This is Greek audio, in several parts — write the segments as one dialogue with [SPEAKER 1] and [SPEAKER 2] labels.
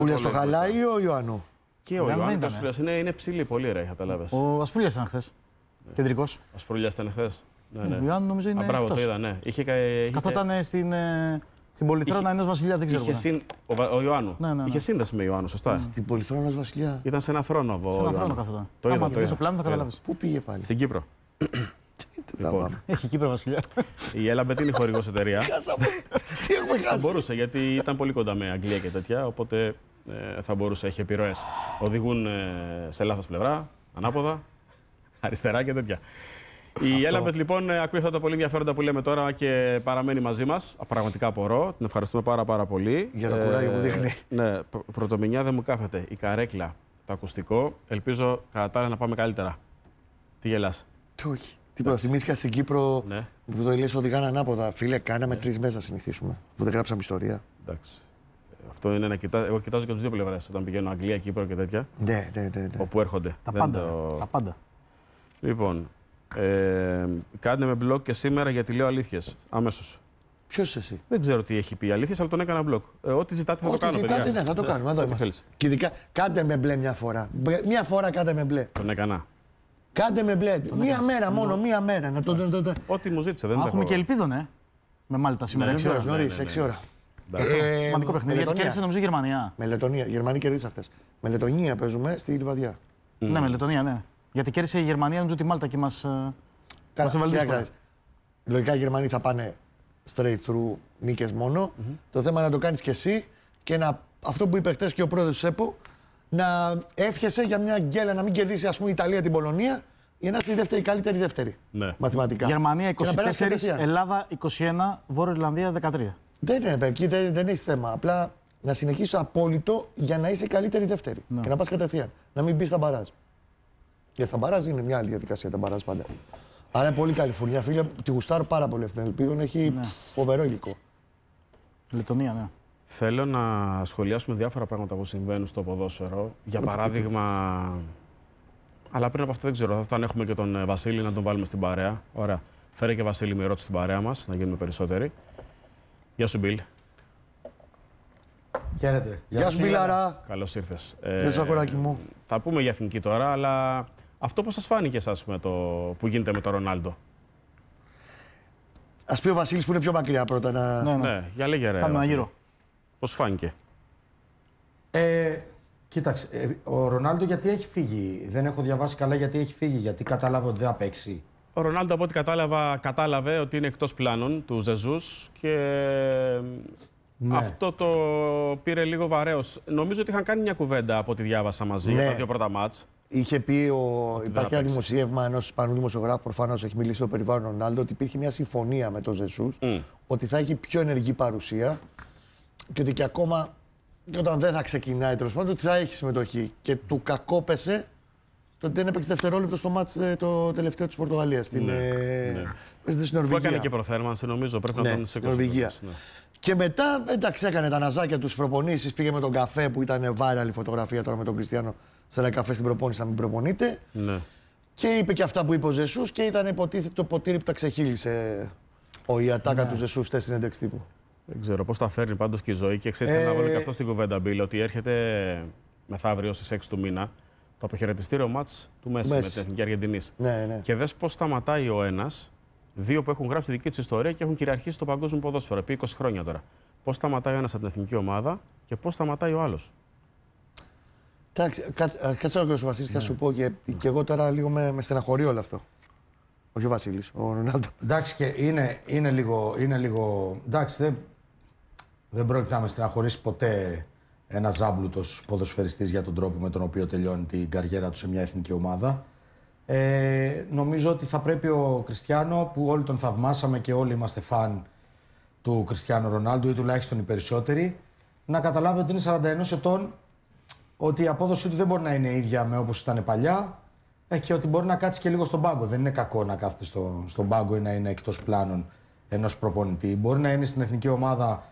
[SPEAKER 1] Πούλια στο χαλάει ή ο Ιωάννου?
[SPEAKER 2] Και ο Ιωάννου και ο Ασπρούλιας είναι ψηλή, πολύ ρε, καταλάβες.
[SPEAKER 3] Ο Ασπρούλιας ήταν χθες. Κεντρικός.
[SPEAKER 2] Ο Ασπρούλιας ήταν χθες. Ναι.
[SPEAKER 3] Ο Ιωάννου νομίζω είναι.
[SPEAKER 2] Μπράβο, το είδα, ναι.
[SPEAKER 3] Καθόταν στην Πολυθρόνα ενός Βασιλιά, δεν ξέρω.
[SPEAKER 2] Ο Ιωάννου.
[SPEAKER 3] Ναι.
[SPEAKER 2] Είχε σύνδεση με Ιωάννου, σωστά.
[SPEAKER 1] Στην Πολυθρόνα ενός Βασιλιά.
[SPEAKER 2] Ήταν σε ένα θρόνο.
[SPEAKER 3] Σε ένα θρόνο καθόταν.
[SPEAKER 2] Το είδα.
[SPEAKER 3] Αν δεις το πλάνο θα καταλάβεις.
[SPEAKER 1] Πού πήγε πάλι?
[SPEAKER 2] Στην Κύπρο.
[SPEAKER 1] Λοιπόν.
[SPEAKER 3] Έχει Κύπρο Βασιλιά.
[SPEAKER 2] Η Έλαμπετ είναι χορηγός εταιρεία.
[SPEAKER 1] Τι έχουμε χάσει?
[SPEAKER 2] Θα μπορούσε, γιατί ήταν πολύ κοντά με Αγγλία και τέτοια, οπότε θα μπορούσε, έχει επιρροές. Οδηγούν σε λάθος πλευρά, ανάποδα, αριστερά και τέτοια. Η Έλαμπετ λοιπόν ακούει αυτά τα πολύ ενδιαφέροντα που λέμε τώρα και παραμένει μαζί μας. Πραγματικά απορώ. Την ευχαριστούμε πάρα πολύ.
[SPEAKER 1] Για το κουράγιο που δείχνει.
[SPEAKER 2] Ναι, πρωτομηνιά δεν μου κάθεται. Η καρέκλα, το ακουστικό. Ελπίζω κατά τα άλλα να πάμε καλύτερα. Τι γελάς?
[SPEAKER 1] Όχι. Τίποτα. Θυμήθηκα στην Κύπρο
[SPEAKER 2] ναι.
[SPEAKER 1] που το λες οδηγάνε ανάποδα. Φίλε, κάναμε 3 μέρες να συνηθίσουμε. Που δεν γράψαμε ιστορία.
[SPEAKER 2] Εντάξει. Αυτό είναι να κοιτάζω. Εγώ κοιτάζω και τους δύο πλευρές. Όταν πηγαίνω Αγγλία, Κύπρο και τέτοια.
[SPEAKER 1] Ναι.
[SPEAKER 2] Όπου έρχονται.
[SPEAKER 3] Τα πάντα.
[SPEAKER 2] Λοιπόν. Κάντε με blog και σήμερα γιατί λέω αλήθειες. Αμέσως.
[SPEAKER 1] Ποιος είσαι εσύ?
[SPEAKER 2] Δεν ξέρω τι έχει πει αλήθειες, αλλά τον έκανα blog. Ό,τι ζητάτε θα το κάνω.
[SPEAKER 1] Ό,τι ζητάτε, ναι, θα το κάνουμε. Εδώ είμαστε. Και ειδικά κάντε με μπλε μια φορά. Μια φορά κάντε με μπλε.
[SPEAKER 2] Τον έκανα.
[SPEAKER 1] Κάντε με μπλε. Μία μέρα μόνο, μία μέρα.
[SPEAKER 2] Ό,τι μου ζήτησε. Δεν
[SPEAKER 3] έχουμε και ελπίδο, ναι. Με Μάλτα σήμερα.
[SPEAKER 1] 6 ώρες νωρίς, 6 ώρα.
[SPEAKER 3] Σημαντικό παιχνίδι. Γιατί κέρδισε νομίζω η Γερμανία.
[SPEAKER 1] Με Λετωνία. Οι Γερμανοί κερδίσαν χθες. Με Λετωνία παίζουμε στη Λιβαδιά.
[SPEAKER 3] Ναι, με Λετωνία, ναι. Γιατί κέρδισε η Γερμανία νομίζω τη Μάλτα και μας εβαλτίστηκε.
[SPEAKER 1] Λογικά οι Γερμανοί θα πάνε straight through νίκες μόνο. Το θέμα είναι να το κάνεις κι εσύ και αυτό που είπε χτες και ο πρόεδρος του ΕΠΟ, να εύχεσαι για μια γκέλα να μην κερδίσει ας πούμε η Ιταλία την Πολωνία για να είσαι η καλύτερη δεύτερη.
[SPEAKER 2] Ναι.
[SPEAKER 1] Μαθηματικά.
[SPEAKER 3] Γερμανία 24, Ελλάδα 21, Βόρεια Ιρλανδία 13.
[SPEAKER 1] Δεν έχει θέμα. Απλά να συνεχίσεις απόλυτο για να είσαι η καλύτερη δεύτερη. Και να πας κατευθείαν. Να μην μπεις στα μπαράζ. Για στα μπαράζ είναι μια άλλη διαδικασία τα μπαράζ πάντα. Άρα είναι πολύ καλή φουρνιά, φίλε. Τη γουστάρω πάρα πολύ αυτήν την ελπίδα. Έχει φοβερό υλικό.
[SPEAKER 3] Λετωνία, ναι.
[SPEAKER 2] Θέλω να σχολιάσουμε διάφορα πράγματα που συμβαίνουν στο ποδόσφαιρο. Για παράδειγμα. Αλλά πριν από αυτό δεν ξέρω. Όταν έχουμε και τον Βασίλη να τον βάλουμε στην παρέα. Ωραία. Φέρε και Βασίλη με ερώτηση στην παρέα μας, να γίνουμε περισσότεροι. Γεια σου, Μπιλ.
[SPEAKER 4] Χαίρετε.
[SPEAKER 1] Γεια σου, Μπιλάρα.
[SPEAKER 2] Καλώς ήρθες.
[SPEAKER 1] Γεια σου, αγοράκι μου.
[SPEAKER 2] Θα πούμε για εθνική τώρα, αλλά αυτό πώς σας φάνηκε εσάς με το που γίνεται με τον Ρονάλντο?
[SPEAKER 1] Ας πει ο Βασίλης που είναι πιο μακριά πρώτα να.
[SPEAKER 2] Ναι, για λέγε ρε.
[SPEAKER 3] Κάνουμε ένα γύρο.
[SPEAKER 2] Πώς φάνηκε?
[SPEAKER 4] Κοίταξε, ο Ρονάλντο γιατί έχει φύγει? Δεν έχω διαβάσει καλά γιατί έχει φύγει, γιατί κατάλαβε ότι δεν θα παίξει.
[SPEAKER 2] Ο Ρονάλντο από ό,τι κατάλαβε ότι είναι εκτός πλάνων του Ζεζούς και αυτό το πήρε λίγο βαρέως. Νομίζω ότι είχαν κάνει μια κουβέντα από ό,τι διάβασα μαζί για τα δύο πρώτα μάτς.
[SPEAKER 1] Είχε πει, υπάρχει ένα δημοσίευμα ενός Ισπανού δημοσιογράφου, προφανώς έχει μιλήσει στο περιβάλλον Ρονάλντο, ότι υπήρχε μια συμφωνία με τον Ζεσούς, ότι θα έχει πιο ενεργή παρουσία και ότι και ακόμα και όταν δεν θα ξεκινάει τέλος πάντων, ότι θα έχει συμμετοχή. Και του κακόπεσε το ότι δεν έπαιξε δευτερόλεπτο στο μάτς το τελευταίο της Πορτογαλίας. Στην Νορβηγία.
[SPEAKER 2] Που έκανε και προθέρμανση, νομίζω. Πρέπει να τον
[SPEAKER 1] στην Νορβηγία. Και μετά, εντάξει, έκανε τα ναζάκια του προπονήσεις, πήγε με τον καφέ που ήταν viral η φωτογραφία τώρα με τον Κριστιάνο σε ένα καφέ στην προπόνηση να μην προπονείται.
[SPEAKER 2] Ναι.
[SPEAKER 1] Και είπε και αυτά που είπε ο Ζεσούς και ήταν υποτίθεται το ποτήρι που τα ξεχύλισε η ατάκα του Ζεσούς στη συνέντευξη τύπου.
[SPEAKER 2] Δεν ξέρω πώς τα φέρνει πάντως και η ζωή. Και ξέρετε να βάλω και αυτό στην κουβέντα, Μπίλ, ότι έρχεται μεθαύριο στις 6 του μήνα το αποχαιρετιστήριο μάτς του Μέση με την Εθνική Αργεντινής.
[SPEAKER 1] Ναι.
[SPEAKER 2] Και δες πώς σταματάει ο ένας, δύο που έχουν γράψει τη δική τους ιστορία και έχουν κυριαρχήσει το παγκόσμιο ποδόσφαιρο επί 20 χρόνια τώρα. Πώς σταματάει ο ένας από την εθνική ομάδα και πώς σταματάει ο άλλος.
[SPEAKER 1] Εντάξει, κάτσε να ρωτήσω, Βασίλη, θα σου πω και εγώ τώρα λίγο με στεναχωρεί όλο αυτό. Όχι ο Βασίλης, ο Ρονάλντο.
[SPEAKER 4] Εντάξει, και είναι λίγο. Εντάξει, δεν πρόκειται να με στεναχωρήσει ποτέ ένας ζάμπλουτος ποδοσφαιριστής για τον τρόπο με τον οποίο τελειώνει την καριέρα του σε μια εθνική ομάδα. Νομίζω ότι θα πρέπει ο Κριστιάνο, που όλοι τον θαυμάσαμε και όλοι είμαστε φαν του Κριστιάνο Ρονάλντο ή τουλάχιστον οι περισσότεροι, να καταλάβει ότι είναι 41 ετών, ότι η απόδοσή του δεν μπορεί να είναι ίδια με όπως ήταν παλιά και ότι μπορεί να κάτσει και λίγο στον πάγκο. Δεν είναι κακό να κάθεται στον πάγκο ή να είναι εκτός πλάνων ενός προπονητή. Μπορεί να είναι στην εθνική ομάδα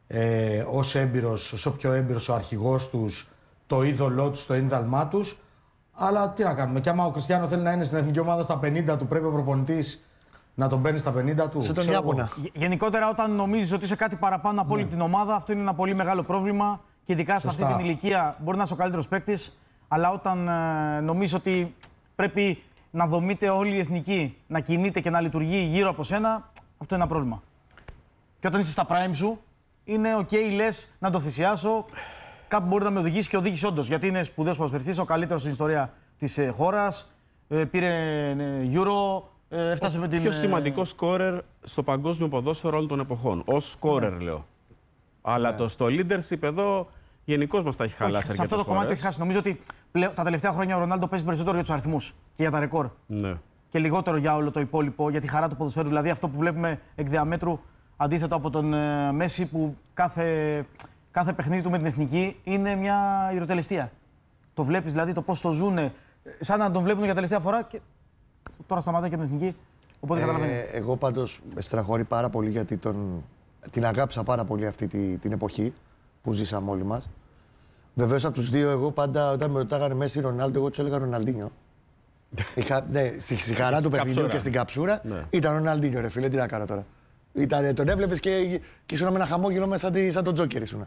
[SPEAKER 4] όσο πιο έμπειρος ο αρχηγός τους, το είδωλό τους, το ίνδαλμά τους. Αλλά τι να κάνουμε, κι άμα ο Κριστιάνο θέλει να είναι στην εθνική ομάδα στα 50 του, πρέπει ο προπονητής να τον παίρνει στα 50 του.
[SPEAKER 1] Σε τον Ιάπωνα.
[SPEAKER 3] Γενικότερα, όταν νομίζεις ότι είσαι κάτι παραπάνω από όλη την ομάδα, αυτό είναι ένα πολύ μεγάλο πρόβλημα Και ειδικά σε αυτή την ηλικία μπορεί να είσαι ο καλύτερος παίκτης, αλλά όταν νομίζω ότι πρέπει να δομείται όλη η εθνική, να κινείται και να λειτουργεί γύρω από σένα, αυτό είναι ένα πρόβλημα. Και όταν είσαι στα prime σου, είναι OK, λες να το θυσιάσω. Κάπου μπορεί να με οδηγήσει και οδήγησε όντως. Γιατί είναι σπουδαίος ποδοσφαιριστής, ο καλύτερος στην ιστορία της χώρας. Πήρε Euro, έφτασε με την.
[SPEAKER 2] Πιο σημαντικό σκόρερ στο παγκόσμιο ποδόσφαιρο όλων των εποχών. Ως σκόρερ, λέω. Αλλά στο leadership εδώ γενικώς μας τα έχει χαλάσει αρκετές φορές.
[SPEAKER 3] Σε αυτό το κομμάτι το έχει χάσει. Νομίζω ότι τα τελευταία χρόνια ο Ρονάλντο παίζει περισσότερο για τους αριθμούς και για τα ρεκόρ.
[SPEAKER 2] Ναι.
[SPEAKER 3] Και λιγότερο για όλο το υπόλοιπο, για τη χαρά του ποδοσφαίρου. Δηλαδή αυτό που βλέπουμε εκ διαμέτρου, αντίθετα από τον Μέση, που κάθε παιχνίδι του με την εθνική είναι μια ιδρυτελεστία. Το βλέπεις δηλαδή το πώς το ζουνε, σαν να τον βλέπουν για τελευταία φορά και τώρα σταματάει και με την εθνική. Οπότε καταλαβαίνω.
[SPEAKER 1] Εγώ πάντως με στεναχωρεί πάρα πολύ γιατί την αγάπησα πάρα πολύ αυτή την εποχή που ζήσαμε όλοι μας. Βεβαίως από τους δύο, εγώ πάντα όταν με ρωτάγανε Μέση ή Ρονάλντο, εγώ τους έλεγα Ροναλντίνιο. Στη χαρά του παιχνιδιού και στην καψούρα ήταν Ροναλντίνιο, ρε φίλε, τι να κάνω τώρα. Τον έβλεπες και ήσουν με ένα χαμόγελο μέσα σαν τον Τζόκερ ήσουν.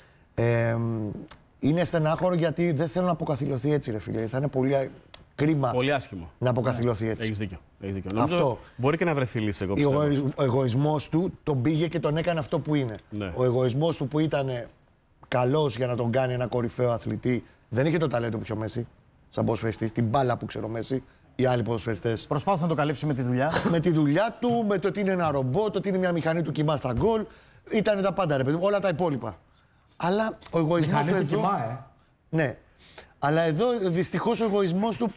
[SPEAKER 1] Είναι στενάχωρο γιατί δεν θέλω να αποκαθιλωθεί έτσι, ρε φίλε. Θα είναι πολύ κρίμα
[SPEAKER 2] πολύ άσχημο
[SPEAKER 1] να αποκαθιλωθεί έτσι.
[SPEAKER 2] Έχεις δίκιο. Αυτό. Μπορεί και να βρεθεί λύση, εγώ
[SPEAKER 1] πιστεύω. Ο εγωισμός του τον πήγε και τον έκανε αυτό που είναι.
[SPEAKER 2] Ναι.
[SPEAKER 1] Ο εγωισμός του που ήταν καλός για να τον κάνει ένα κορυφαίο αθλητή, δεν είχε το ταλέντο που είχε ο Μέση, σαν ποδοσφαιριστής, την μπάλα που ξέρω ο Μέση. Οι άλλοι ποδοσφαιριστές.
[SPEAKER 3] Προσπάθησε να το καλύψει με τη δουλειά.
[SPEAKER 1] Με τη δουλειά του, με το ότι είναι ένα ρομπότ, το ότι είναι μια μηχανή του κοιμά στα γκολ. Ήταν τα πάντα, ρε παιδί, όλα τα υπόλοιπα. Αλλά ο εγωισμός του εδώ. Ναι. Αλλά εδώ δυστυχώς ο εγωισμός του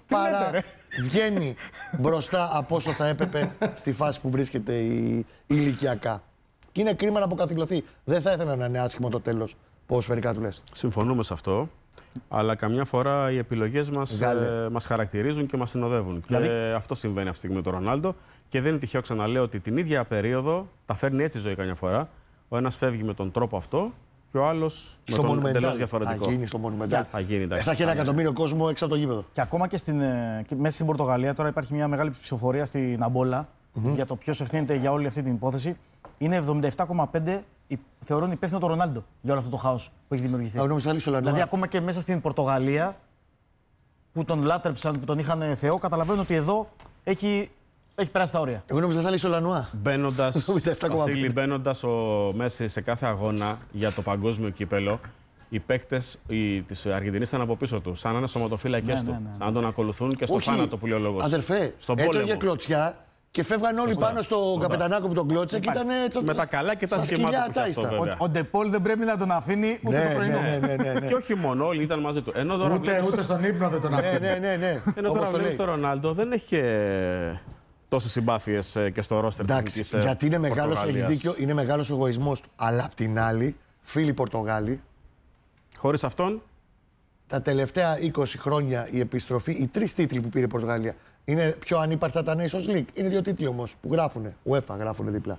[SPEAKER 1] βγαίνει μπροστά από όσο θα έπρεπε στη φάση που βρίσκεται ηλικιακά. Και είναι κρίμα να αποκαθιλωθεί. Δεν θα ήθελα να είναι άσχημο το τέλος, ποδοσφαιρικά τουλάχιστον.
[SPEAKER 2] Συμφωνούμε σε αυτό. Αλλά καμιά φορά οι επιλογές μας χαρακτηρίζουν και μας συνοδεύουν. Δηλαδή... Και αυτό συμβαίνει αυτή τη στιγμή με τον Ρονάλντο. Και δεν είναι τυχαίο, ξαναλέω, ότι την ίδια περίοδο τα φέρνει έτσι η ζωή καμιά φορά. Ο ένας φεύγει με τον τρόπο αυτό και ο άλλος με τον εντελώς διαφορετικό.
[SPEAKER 1] Θα γίνει στο Monumental.
[SPEAKER 2] Θα γίνει,
[SPEAKER 1] θα έχει 1 εκατομμύριο κόσμο έξω από το γήπεδο.
[SPEAKER 3] Και ακόμα και μέσα στην Πορτογαλία τώρα υπάρχει μια μεγάλη ψηφοφορία στην Αμπόλα για το ποιος ευθύνεται για όλη αυτή την υπόθεση. Είναι 77,5 θεωρούν υπεύθυνο τον Ρονάλντο για όλο αυτό το χάος που έχει δημιουργηθεί. Δηλαδή, ακόμα και μέσα στην Πορτογαλία που τον λάτρεψαν, που τον είχαν Θεό, καταλαβαίνω ότι εδώ έχει περάσει τα όρια.
[SPEAKER 1] Εγώ νόμιζα θα λύσει ο Λανουά.
[SPEAKER 2] Μπαίνοντας ο Μέση σε κάθε αγώνα για το παγκόσμιο κύπελο, οι παίκτες της Αργεντινής ήταν από πίσω του, σαν να είναι σωματοφύλακες του. Σαν να τον ακολουθούν και στο θάνατο που λέει ο λόγος.
[SPEAKER 1] Αδερφέ, έτρωγε κλωτσιά. Και φεύγαν όλοι πάνω στον καπετανάκο που τον κλώτσε και ήταν έτσι.
[SPEAKER 2] Με τα καλά και τα σχημάτια του.
[SPEAKER 3] Ο Ντεπόλ δεν πρέπει να τον αφήνει ούτε στο πρωινό.
[SPEAKER 2] Και όχι μόνο, όλοι ήταν μαζί του.
[SPEAKER 4] Ούτε στον ύπνο δεν τον αφήνει.
[SPEAKER 2] Ενώ τώρα βλέπεις τον Ρονάλντο δεν έχει τόσες συμπάθειες και στο ρόστερ της εθνικής.
[SPEAKER 1] Γιατί είναι μεγάλος, έχεις δίκιο, είναι μεγάλος ο εγωισμός του. Αλλά απ' την άλλη, φίλοι Πορτογάλοι.
[SPEAKER 2] Χωρίς αυτόν.
[SPEAKER 1] Τα τελευταία 20 χρόνια η επιστροφή, οι 3 τίτλοι που πήρε η Πορτογαλία. Είναι πιο ανύπαρκτα τα Nations League. Είναι 2 τίτλοι όμως που γράφουνε. UEFA γράφουνε δίπλα.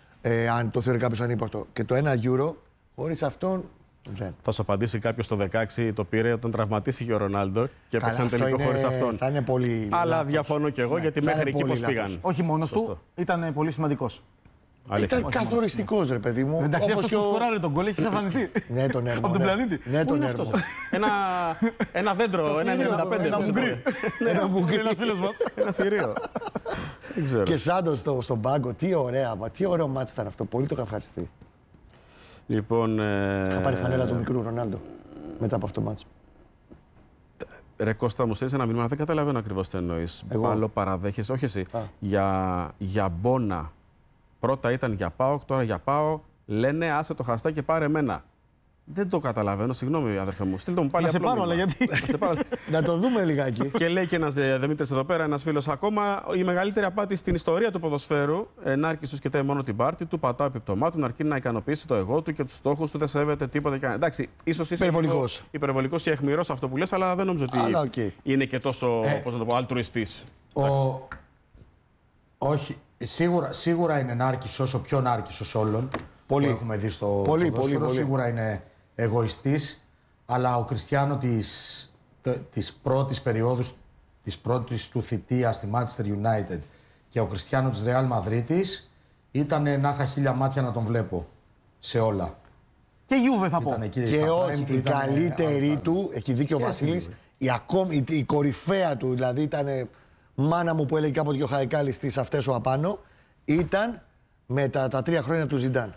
[SPEAKER 1] Αν το θεωρεί κάποιος ανύπαρκτο. Και το 1 Euro, χωρίς αυτόν δεν.
[SPEAKER 2] Θα σου απαντήσει κάποιος το 16 το πήρε όταν τραυματίστηκε ο Ρονάλντο και έπαιξαν τελικό χωρίς αυτόν.
[SPEAKER 1] Θα είναι πολύ.
[SPEAKER 2] Αλλά
[SPEAKER 1] λάθος.
[SPEAKER 2] Διαφωνώ κι εγώ γιατί μέχρι εκεί πώς πήγαν.
[SPEAKER 3] Όχι μόνος του, ήταν πολύ σημαντικός.
[SPEAKER 1] Ήταν καθοριστικός, ρε παιδί μου.
[SPEAKER 3] Εντάξει, αυτός που σκοράρε τον γκολ έχει εξαφανιστεί.
[SPEAKER 1] Ναι, τον έρμο.
[SPEAKER 3] Από τον πλανήτη.
[SPEAKER 1] Ναι, τον έρμο.
[SPEAKER 2] Ένα δέντρο, ένα 95.
[SPEAKER 3] Ένα μουγκρί.
[SPEAKER 1] Ένα μουγκρί.
[SPEAKER 3] Ένας φίλος μας.
[SPEAKER 2] Ένα θηρίο.
[SPEAKER 1] Και Σάντος στον πάγκο. Τι ωραίο μάτς ήταν αυτό. Πολύ το είχα ευχαριστεί.
[SPEAKER 2] Λοιπόν.
[SPEAKER 1] Είχα πάρει φανέλα του μικρού Ρονάλντο μετά από αυτό το μάτς.
[SPEAKER 2] Ρε Κώστα, μου στέλνεις ένα μήνυμα, δεν καταλαβαίνω ακριβώς τι εννοείς. Άλλο παραδέχεσαι, όχι εσύ. Για Μπόνα. Πρώτα ήταν για ΠΑΟΚ, τώρα για ΠΑΟ. Λένε άσε το χαστά και πάρε εμένα. Δεν το καταλαβαίνω, συγγνώμη αδερφέ μου. Στείλτε μου πάλι
[SPEAKER 3] απλό. Να σε πάρω, αλλά γιατί.
[SPEAKER 1] Να το δούμε λιγάκι.
[SPEAKER 2] Και λέει και ένας Δημήτρης εδώ πέρα, ένας φίλος, ακόμα η μεγαλύτερη απάτη στην ιστορία του ποδοσφαίρου. Ενάρκησος κοιτάει μόνο την πάρτη του, πατάω επιπτωμάτων, αρκεί να ικανοποιήσει το εγώ του και τους στόχους του, δεν σέβεται τίποτα. Εντάξει, ίσως είσαι υπερβολικός και αιχμηρός αυτό που λες, αλλά δεν νομίζω ότι είναι και τόσο, πώς να το πω, αλτρουιστής.
[SPEAKER 4] Όχι. Σίγουρα είναι νάρκισσος, ο πιο νάρκισσος όλων που έχουμε δει στο ποδόσφαιρο. Σίγουρα είναι εγωιστής, αλλά ο Κριστιάνο της πρώτης περίοδου, της πρώτης του θητείας στη Manchester United και ο Κριστιάνο της Real Madridis ήταν να είχα 1000 μάτια να τον βλέπω σε όλα.
[SPEAKER 3] Και Juve θα πω.
[SPEAKER 4] Ήταν εκεί
[SPEAKER 1] Και
[SPEAKER 4] στα
[SPEAKER 1] όχι,
[SPEAKER 4] prime του,
[SPEAKER 1] η
[SPEAKER 4] ήταν
[SPEAKER 1] καλύτερη
[SPEAKER 4] άλλο
[SPEAKER 1] του, έχει δίκιο ο Βασίλης, η κορυφαία του, δηλαδή ήταν μάνα μου που έλεγε κάποτε και ο Χαϊκάλης στις αυτές ο απάνω, ήταν με τα 3 χρόνια του Ζιντάν.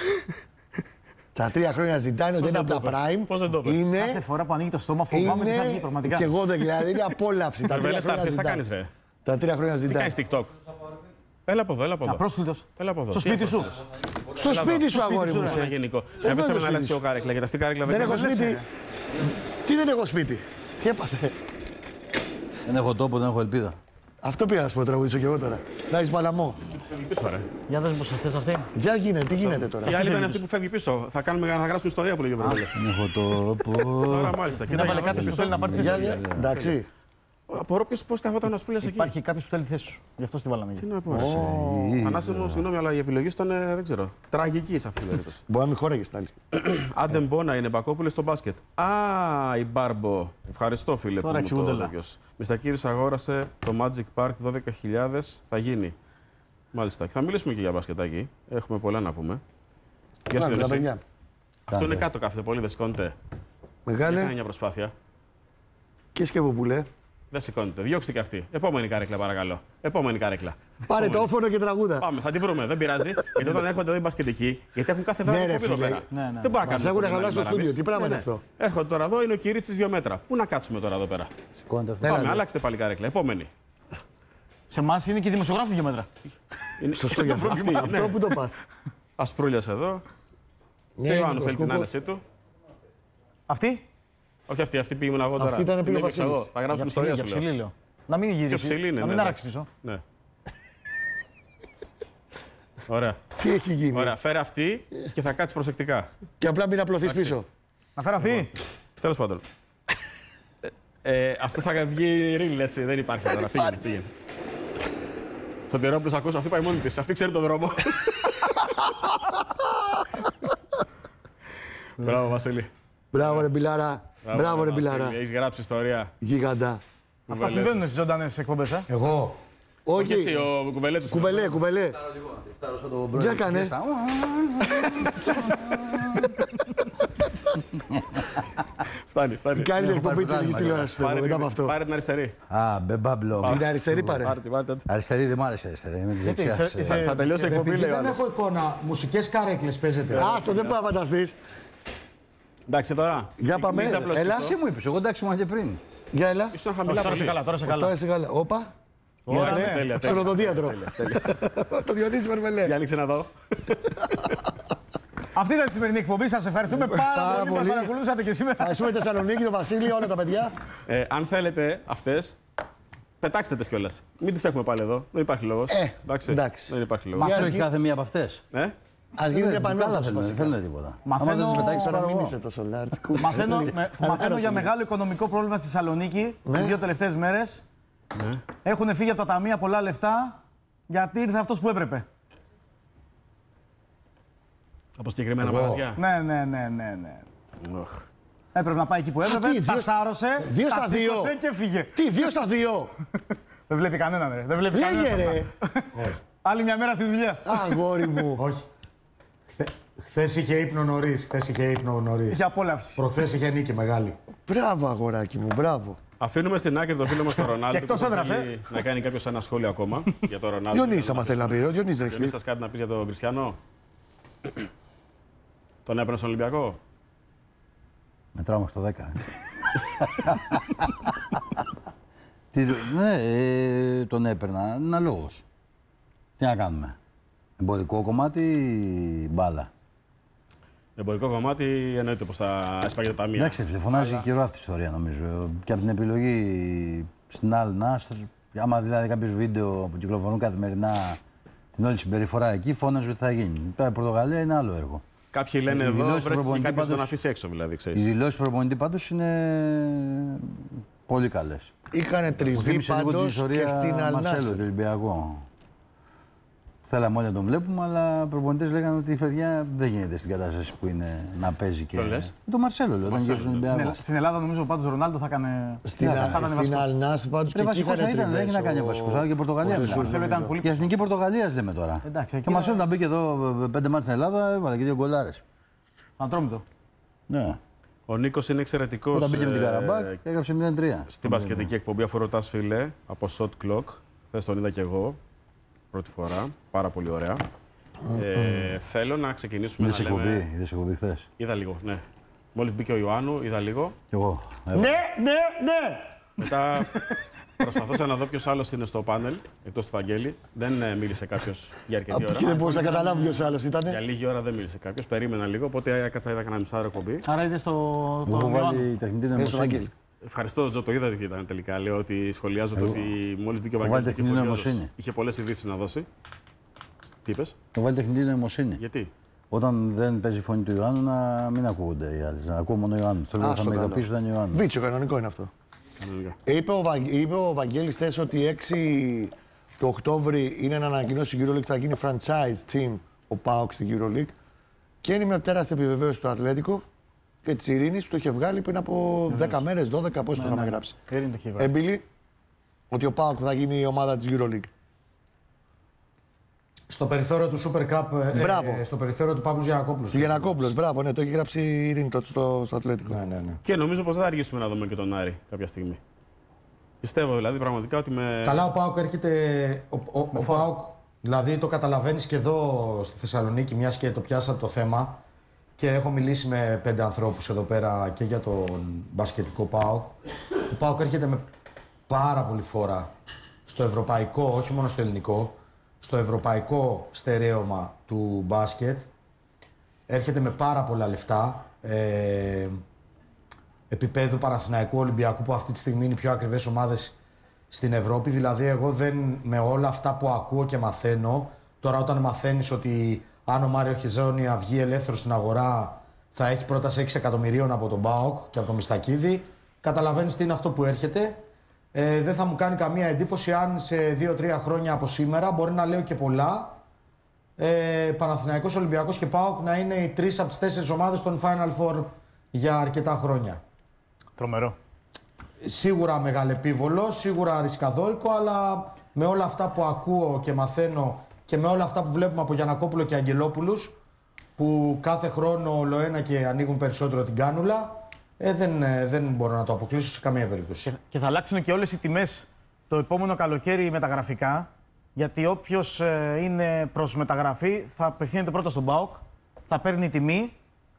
[SPEAKER 1] Τα 3 χρόνια Ζιντάν δεν είναι από τα prime.
[SPEAKER 2] Πώς δεν το είπες?
[SPEAKER 1] Είναι,
[SPEAKER 3] Κάθε φορά που ανοίγει το στόμα φοβάμαι τι θα βγει πραγματικά.
[SPEAKER 1] και εγώ δεν δηλαδή, είναι απόλαυση. Τα 3
[SPEAKER 2] Βελές,
[SPEAKER 1] χρόνια
[SPEAKER 2] τι θα
[SPEAKER 1] Ζιντάν.
[SPEAKER 2] κάνεις, ρε?
[SPEAKER 1] Τα 3 χρόνια
[SPEAKER 2] Τι
[SPEAKER 1] Ζιντάν.
[SPEAKER 2] κάνεις TikTok? Έλα από εδώ, έλα από εδώ.
[SPEAKER 3] Απρόσκλητος.
[SPEAKER 2] Έλα από εδώ.
[SPEAKER 3] Στο
[SPEAKER 2] Τι
[SPEAKER 3] σπίτι σου.
[SPEAKER 2] απρόσκλητος?
[SPEAKER 1] Στο σπίτι σου, αγόρι μου.
[SPEAKER 2] Ένα γενικό.
[SPEAKER 1] Εδώ
[SPEAKER 2] Έβεσαι
[SPEAKER 1] είναι
[SPEAKER 2] με
[SPEAKER 1] το
[SPEAKER 2] να αλλάξει
[SPEAKER 1] σπίτι
[SPEAKER 2] ο Κάρεκλα, γιατί αυτή η Κάρεκλα
[SPEAKER 1] Δεν έχω
[SPEAKER 2] κάνει.
[SPEAKER 1] σπίτι. Τι δεν έχω σπίτι. Τι έπαθε.
[SPEAKER 5] Δεν έχω τόπο, δεν έχω ελπίδα.
[SPEAKER 1] Αυτό πήγα να σου πω, τραγουδήσω κι εγώ τώρα. Να είσαι παλαμό.
[SPEAKER 2] Πίσω, ρε.
[SPEAKER 3] Για δες πως θες αυτή.
[SPEAKER 1] Για γίνεται, τι γίνεται τώρα.
[SPEAKER 2] Η άλλη ήταν αυτή που φεύγει πίσω. Θα γράψουμε ιστορία που λέγει ο Βρετανός.
[SPEAKER 5] Δεν έχω τόπο.
[SPEAKER 2] Τώρα μάλιστα.
[SPEAKER 3] Δεν έβαλε κάποιος που θέλει να πάρει θέση.
[SPEAKER 1] Εντάξει.
[SPEAKER 2] Απορώ πώς καθόταν να σπούλιασε εκεί.
[SPEAKER 3] Υπάρχει κάποιος που θέλει θέση σου. Γι' αυτό στη βάλαμε.
[SPEAKER 2] Τι να πω, ρε. Ανάσε μου, συγγνώμη, αλλά η επιλογή σου ήταν, δεν ξέρω, τραγική σε αυτή την περίπτωση.
[SPEAKER 1] Μπορεί να μην χώραγες τα άλλη.
[SPEAKER 2] Άντε Μπόνα είναι Μπακόπουλε στο μπάσκετ. Α, η Μπάρμπο. Ευχαριστώ, φίλε.
[SPEAKER 3] Τώρα
[SPEAKER 2] που μου
[SPEAKER 3] εξηγούνται
[SPEAKER 2] το
[SPEAKER 3] όλα.
[SPEAKER 2] έλεγες. Μιστακύρης αγόρασε το Magic Park 12.000. Θα γίνει. Μάλιστα. Και θα μιλήσουμε και για μπασκετάκι. Έχουμε πολλά να πούμε. Γεια σου,
[SPEAKER 1] Τα
[SPEAKER 2] Διονύση.
[SPEAKER 1] παιδιά.
[SPEAKER 2] Αυτό είναι κάτω κάθεται πολύ, δεν σηκώνεται. Έκανε
[SPEAKER 1] Μεγάλε
[SPEAKER 2] μια προσπάθεια.
[SPEAKER 1] και σκευοπουλέ.
[SPEAKER 2] Δεν σηκώνεται. Διώξτε και αυτή. Επόμενη κάρεκλα, παρακαλώ. Επόμενη κάρεκλα.
[SPEAKER 1] Πάρε το
[SPEAKER 2] Επόμενη.
[SPEAKER 1] όφωνο και τραγούδα.
[SPEAKER 2] Πάμε, θα τη βρούμε, δεν πειράζει. Γιατί όταν έρχονται εδώ οι μπασκετικοί, γιατί έχουν κάθε βράδυ
[SPEAKER 1] Ναι, ρε,
[SPEAKER 2] εκπομπή εδώ
[SPEAKER 1] φίλε.
[SPEAKER 2] πέρα.
[SPEAKER 3] Ναι, ναι.
[SPEAKER 2] Δεν μπορεί να
[SPEAKER 1] Μας
[SPEAKER 2] κάνουμε
[SPEAKER 1] έχουν
[SPEAKER 2] εκπομπή
[SPEAKER 1] χαλάσει το
[SPEAKER 2] άλλη μέρα
[SPEAKER 1] στούντιο.
[SPEAKER 2] εμείς.
[SPEAKER 1] Τι πράγμα
[SPEAKER 2] Ναι,
[SPEAKER 1] είναι
[SPEAKER 2] ναι.
[SPEAKER 1] αυτό.
[SPEAKER 2] Έρχονται τώρα εδώ, είναι ο Κυρίτσης 2 μέτρα. Πού να κάτσουμε τώρα εδώ πέρα.
[SPEAKER 5] Σηκώνεται αυτό.
[SPEAKER 2] Πάμε,
[SPEAKER 1] ναι.
[SPEAKER 2] αλλάξτε πάλι κάρεκλα. Επόμενη.
[SPEAKER 3] Σε εμάς είναι και δημοσιογράφοι 2 μέτρα.
[SPEAKER 1] Σωστό για αυτό.
[SPEAKER 2] Αυτή,
[SPEAKER 1] Αυτό
[SPEAKER 2] ναι.
[SPEAKER 1] που το πας.
[SPEAKER 2] Ασπρούλιας εδώ.
[SPEAKER 1] Μια
[SPEAKER 2] Και ο
[SPEAKER 1] είναι
[SPEAKER 2] Ιωάννου θέλει την
[SPEAKER 1] μικροσκόπο.
[SPEAKER 2] άνεσή του.
[SPEAKER 3] Αυτή.
[SPEAKER 2] Όχι αυτή πήγε ήμουν εγώ τώρα.
[SPEAKER 1] Αυτή ήταν
[SPEAKER 2] Την
[SPEAKER 1] πήγε ο
[SPEAKER 2] έδειξα εγώ.
[SPEAKER 1] Βασίλης.
[SPEAKER 2] Θα γράψουμε ιστορία
[SPEAKER 3] Για
[SPEAKER 2] σου
[SPEAKER 3] ψηλή
[SPEAKER 2] λέω.
[SPEAKER 3] λέω. Να μην γυρίσει.
[SPEAKER 2] Πιο ψηλή είναι,
[SPEAKER 3] Να μην
[SPEAKER 2] ναι,
[SPEAKER 3] αράξει
[SPEAKER 2] ναι.
[SPEAKER 3] πίσω.
[SPEAKER 2] Ναι. Ωραία.
[SPEAKER 1] Τι έχει γίνει.
[SPEAKER 2] Ωραία. Φέρε αυτή και θα κάτσεις προσεκτικά.
[SPEAKER 1] Και απλά μην απλωθείς πίσω.
[SPEAKER 3] Να φέρω αυτή.
[SPEAKER 2] Τέλος πάντων. Αυτό θα βγει ρίλ, έτσι. Δεν υπάρχει τώρα. Πήγαινε. Σωτηρόπουλος, ακούς, αυτή πάει μόνη της. Αυτή ξέρει τον δρόμο. Μπράβο, Βασίλη.
[SPEAKER 1] Μπράβο ρε Μπιλάρα. Μπράβο ρε Μπιλάρα.
[SPEAKER 2] Έχεις γράψει ιστορία.
[SPEAKER 1] Γίγαντα.
[SPEAKER 3] Αυτά συμβαίνουν στις ζωντανές εκπομπές.
[SPEAKER 4] Εγώ.
[SPEAKER 2] Όχι εσύ,
[SPEAKER 1] Όχι.
[SPEAKER 2] ο Κουβελέτσος.
[SPEAKER 1] Κουβελέ, κουβελέ. Για κάνε.
[SPEAKER 2] Φτάνει.
[SPEAKER 1] Καλύτερη εκπομπή της ελληνικής τηλεόρασης. Μετά από αυτό.
[SPEAKER 2] Πάρε την αριστερή.
[SPEAKER 5] Α, μπεμπάμπλο.
[SPEAKER 1] Την αριστερή πάρε.
[SPEAKER 2] Πάρτε.
[SPEAKER 5] Αριστερή δεν μ' άρεσε αριστερή. Είμαι της δεξιάς.
[SPEAKER 2] Θα τελειώσει η εκπομπή,
[SPEAKER 4] Επειδή
[SPEAKER 2] λέει ο
[SPEAKER 4] δεν
[SPEAKER 2] άλλος.
[SPEAKER 4] έχω εικόνα, μουσικές καρέκλες παίζετε.
[SPEAKER 1] Άστο, δεν μπορεί να φανταστείς.
[SPEAKER 2] Εντάξει, τώρα.
[SPEAKER 1] Για πάμε.
[SPEAKER 2] Μην ξαπλώσεις
[SPEAKER 1] Έλα.
[SPEAKER 2] πίσω.
[SPEAKER 5] Εσύ μου είπες, εγώ εντάξει μου και πριν.
[SPEAKER 1] Για έλα.
[SPEAKER 2] Ήσουν χαμηλά
[SPEAKER 3] Τώρα σε
[SPEAKER 2] πολύ.
[SPEAKER 3] καλά, τώρα σε
[SPEAKER 1] Τώρα
[SPEAKER 3] καλά.
[SPEAKER 1] είσαι καλά. Όπα.
[SPEAKER 3] Ωραία,
[SPEAKER 2] Τέλεια,
[SPEAKER 3] ναι.
[SPEAKER 2] τέλεια.
[SPEAKER 1] Στο οδοντίατρο. Το Διονύση Βαρβελέ.
[SPEAKER 2] Για άνοιξε να δω.
[SPEAKER 3] Αυτή ήταν η σημερινή εκπομπή. Σας ευχαριστούμε πάρα πολύ που μας παρακολουθήσατε και σήμερα.
[SPEAKER 1] Ευχαριστούμε Θεσσαλονίκη, τον Βασίλη, όλα τα παιδιά.
[SPEAKER 2] Αν θέλετε αυτές, πετάξτε τις κιόλας. Μην τις έχουμε πάλι εδώ. Δεν υπάρχει λόγος.
[SPEAKER 1] εντάξει.
[SPEAKER 2] Δεν υπάρχει
[SPEAKER 5] Μα
[SPEAKER 2] λόγος.
[SPEAKER 5] αυτό
[SPEAKER 1] Ας
[SPEAKER 5] έχει
[SPEAKER 1] γι-
[SPEAKER 5] κάθε μία από αυτές.
[SPEAKER 1] Ας γίνει μια
[SPEAKER 5] Καλά
[SPEAKER 1] επανόρθωση
[SPEAKER 5] θέλουν, δεν
[SPEAKER 1] βασικά.
[SPEAKER 5] θέλουν τίποτα.
[SPEAKER 3] Μαθαίνω-
[SPEAKER 5] Άμα δεν τις πετάξεις,
[SPEAKER 1] Τώρα
[SPEAKER 5] πάρω
[SPEAKER 1] μην
[SPEAKER 5] εγώ.
[SPEAKER 1] είσαι τόσο λάρτς.
[SPEAKER 3] Μαθαίνω για μεγάλο οικονομικό πρόβλημα στη Θεσσαλονίκη τις 2 τελευταίες μέρες. Έχουν φύγει από τα ταμεία πολλά λεφτά γιατί ήρθε αυτός που έπρεπε.
[SPEAKER 2] Από συγκεκριμένα
[SPEAKER 4] Εγώ.
[SPEAKER 2] μαγαζιά.
[SPEAKER 3] Ναι. Έπρεπε να πάει εκεί που έπρεπε,
[SPEAKER 1] τι,
[SPEAKER 3] τα
[SPEAKER 1] δύο-
[SPEAKER 3] σάρωσε,
[SPEAKER 1] 2
[SPEAKER 3] τα
[SPEAKER 1] στα 2.
[SPEAKER 3] σήκωσε και φύγε.
[SPEAKER 1] Τι, 2 στα 2.
[SPEAKER 3] Δεν βλέπει κανέναν, ρε. Δεν βλέπει
[SPEAKER 1] Λέγε
[SPEAKER 3] κανέναν.
[SPEAKER 1] ρε.
[SPEAKER 3] Άλλη μια μέρα στη δουλειά.
[SPEAKER 1] Αγόρι μου.
[SPEAKER 4] Όχι. Χθες είχε ύπνο νωρίς.
[SPEAKER 3] Είχε απόλαυση.
[SPEAKER 4] Προχθές είχε νίκη μεγάλη.
[SPEAKER 1] Μπράβο αγοράκι μου, μπράβο.
[SPEAKER 2] Αφήνουμε στην άκρη το φίλο μας τον Ρονάλντο.
[SPEAKER 3] Και εκτός
[SPEAKER 2] που
[SPEAKER 3] έδρας,
[SPEAKER 2] θέλει να κάνει κάποιος ένα σχόλιο ακόμα για τον Ρονάλντο.
[SPEAKER 1] Διονύση, άμα θέλει να πει. Ο Διονύσης δεν
[SPEAKER 2] Διονύση,
[SPEAKER 1] έχει.
[SPEAKER 2] θες κάτι να πεις για τον Κριστιανό. Τον έπαιρνε στον Ολυμπιακό.
[SPEAKER 5] Μετράω μέχρι το 10. Ναι, τον έπαιρνα. Είναι ένα λόγος. Τι να κάνουμε. Εμπορικό κομμάτι ή μπάλα.
[SPEAKER 2] Εμπορικό κομμάτι εννοείται πως θα έσπαγε τα ταμεία.
[SPEAKER 5] Εντάξει, φίλε, φωνάζει καιρό αυτή η ιστορία νομίζω. Και από την επιλογή στην Al Nassr, άμα δηλαδή κάποιο βίντεο που κυκλοφορούν καθημερινά την όλη συμπεριφορά εκεί, φώναζε ότι θα γίνει. Τώρα η Πορτογαλία είναι άλλο έργο.
[SPEAKER 2] Κάποιοι λένε
[SPEAKER 5] Οι
[SPEAKER 2] εδώ
[SPEAKER 5] δηλώσεις του
[SPEAKER 2] βρέθηκε
[SPEAKER 5] προπονητή
[SPEAKER 2] κάποιος να τον
[SPEAKER 5] πάντως-
[SPEAKER 2] αφήσει έξω δηλαδή,
[SPEAKER 5] Οι
[SPEAKER 2] ξέρεις.
[SPEAKER 5] δηλώσεις του προπονητή πάντως είναι πολύ καλές.
[SPEAKER 1] Είχανε
[SPEAKER 5] Μου
[SPEAKER 1] τριβή
[SPEAKER 5] θύμισε λίγο την
[SPEAKER 1] πάντως και
[SPEAKER 5] ιστορία
[SPEAKER 1] στην
[SPEAKER 5] Μαρσέλο,
[SPEAKER 1] Αλνάσερ.
[SPEAKER 5] του Ολυμπιακού. Θέλαμε όλοι να τον βλέπουμε, αλλά οι προπονητές λέγανε ότι η παιδιά δεν γίνεται στην κατάσταση που είναι να παίζει και.
[SPEAKER 2] Ποιο λες?
[SPEAKER 5] Το Μαρσέλο, λέω, όταν
[SPEAKER 2] Μαρσέλο,
[SPEAKER 5] γύρισε στον Ολυμπιακό.
[SPEAKER 3] Στην Ελλάδα νομίζω πάντως ο Ρονάλντο θα έκανε.
[SPEAKER 1] Στην
[SPEAKER 3] βασικός.
[SPEAKER 1] Αλνάσερ πάντως και
[SPEAKER 5] Ρε
[SPEAKER 1] εκεί
[SPEAKER 5] βασικός
[SPEAKER 1] είχανε
[SPEAKER 5] θα ήταν, δεν έχει να κάνει
[SPEAKER 1] τριβές.
[SPEAKER 5] βασικός, αλλά και η Πορτογαλία.
[SPEAKER 1] ο
[SPEAKER 5] μιλάμε.
[SPEAKER 1] Ζεσούς,
[SPEAKER 3] Μαρσέλο ήταν πολύ
[SPEAKER 5] Και η εθνική Πορτογαλίας λέμε τώρα.
[SPEAKER 3] Εντάξει,
[SPEAKER 5] Και
[SPEAKER 3] εκεί
[SPEAKER 5] ο Μαρσέλο
[SPEAKER 3] είναι-
[SPEAKER 5] να μπήκε εδώ 5 μάτς στην Ελλάδα, έβαλε και 2 γκολάρες.
[SPEAKER 3] Ατρόμητο.
[SPEAKER 5] Ναι.
[SPEAKER 2] Ο Νίκος είναι εξαιρετικός.
[SPEAKER 5] Όταν μπήκε με την Καραμπάκ έγραψε 0-3.
[SPEAKER 2] Στην μπασκετική εκπομπή Αφορωτάς Φίλε από Shot Clock. Χθες τον είδα και εγώ. Πρώτη φορά. Πάρα πολύ ωραία. Θέλω να ξεκινήσουμε να λέμε...
[SPEAKER 5] Είδες εκπομπή χθες?
[SPEAKER 2] Είδα λίγο, ναι. Μόλις μπήκε ο Ιωάννου, είδα λίγο.
[SPEAKER 5] Κι εγώ.
[SPEAKER 1] Ναι.
[SPEAKER 2] Μετά προσπαθούσα να δω ποιος άλλος είναι στο πάνελ, εκτός του Βαγγέλη. Δεν μίλησε κάποιος για αρκετή ώρα.
[SPEAKER 1] Και δεν μπορούσα να καταλάβει ποιος άλλος ήταν.
[SPEAKER 2] Για λίγη ώρα δεν μίλησε κάποιος. Περίμενα λίγο, οπότε έκατσα, είδα κανένα μισάωρο εκπομπή.
[SPEAKER 3] Άρα είδες
[SPEAKER 5] Έχω
[SPEAKER 3] το
[SPEAKER 5] βάλει τεχνητή νοημοσύνη.
[SPEAKER 2] Ευχαριστώ, Τζο, το είδατε και ήταν τελικά. Λέω ότι σχολιάζω το ότι μόλις μπήκε ο
[SPEAKER 5] βάλει
[SPEAKER 2] Βαγγέλης
[SPEAKER 5] τεχνητή νοημοσύνη.
[SPEAKER 2] είχε πολλές ειδήσεις να δώσει. Τι είπες?
[SPEAKER 5] Έχω βάλει τεχνητή νοημοσύνη.
[SPEAKER 2] Γιατί?
[SPEAKER 5] Όταν δεν παίζει η φωνή του Ιωάννου να μην ακούγονται οι άλλοι. Να ακούω μόνο ο Ιωάννου. Θέλω να με ειδοποιήσει όταν Ιωάννου.
[SPEAKER 1] Βίτσο, κανονικό είναι αυτό. Είπε ο Βαγγέλης χθες ότι 6 του Οκτώβρη είναι να ανακοινώσει η EuroLeague, θα γίνει franchise team ο ΠΑΟΚ στη EuroLeague. Και είναι μια τεράστια επιβεβαίωση του Ατλέτικο και της Ειρήνης που το είχε βγάλει πριν από 10 μέρες, 12, πώς το είχαμε γράψει. Έμπιλη, ότι ο ΠΑΟΚ θα γίνει η ομάδα της EuroLeague.
[SPEAKER 4] Στο περιθώριο του Super Cup, στο περιθώριο του Παύλου Γιαννακόπουλου.
[SPEAKER 1] Του Γιαννακόπουλος, μπράβο, ναι, το έχει γράψει η Ειρήνη στο Ατλέτικο.
[SPEAKER 4] Ναι.
[SPEAKER 2] Και νομίζω πως δεν θα αργήσουμε να δούμε και τον Άρη κάποια στιγμή. Πιστεύω δηλαδή πραγματικά ότι με.
[SPEAKER 4] Καλά, ο ΠΑΟΚ έρχεται. Ο ΠΑΟΚ, δηλαδή το καταλαβαίνεις και εδώ στη Θεσσαλονίκη, μιας και το πιάσα το θέμα. Και έχω μιλήσει με 5 ανθρώπους εδώ πέρα και για τον μπασκετικό ΠΑΟΚ. Ο ΠΑΟΚ έρχεται με πάρα πολύ φόρα στο ευρωπαϊκό, όχι μόνο στο ελληνικό, στο ευρωπαϊκό στερέωμα του μπάσκετ. Έρχεται με πάρα πολλά λεφτά. Επίπεδου Παναθηναϊκού, Ολυμπιακού, που αυτή τη στιγμή είναι οι πιο ακριβές ομάδες στην Ευρώπη. Δηλαδή, εγώ δεν, με όλα αυτά που ακούω και μαθαίνω, τώρα όταν μαθαίνεις ότι αν ο Μάριο Χεζόνια βγει ελεύθερο στην αγορά, θα έχει πρόταση 6 εκατομμυρίων από τον ΠΑΟΚ και από τον Μιστακίδη, καταλαβαίνεις τι είναι αυτό που έρχεται. Δεν θα μου κάνει καμία εντύπωση αν σε 2-3 χρόνια από σήμερα, μπορεί να λέω και πολλά, Παναθηναϊκός, Ολυμπιακός και ΠΑΟΚ να είναι οι 3 από τις 4 ομάδες των Final Four για αρκετά χρόνια.
[SPEAKER 3] Τρομερό.
[SPEAKER 4] Σίγουρα μεγαλεπίβολο, σίγουρα ρισκαδόρικο, αλλά με όλα αυτά που ακούω και μαθαίνω και με όλα αυτά που βλέπουμε από Γιαννακόπουλο και Αγγελόπουλους, που κάθε χρόνο ολοένα και ανοίγουν περισσότερο την κάνουλα, δεν μπορώ να το αποκλείσω σε καμία περίπτωση.
[SPEAKER 3] Και θα αλλάξουν και όλες οι τιμές το επόμενο καλοκαίρι μεταγραφικά, γιατί όποιος είναι προς μεταγραφή θα απευθύνεται πρώτα στον ΠΑΟΚ, θα παίρνει τιμή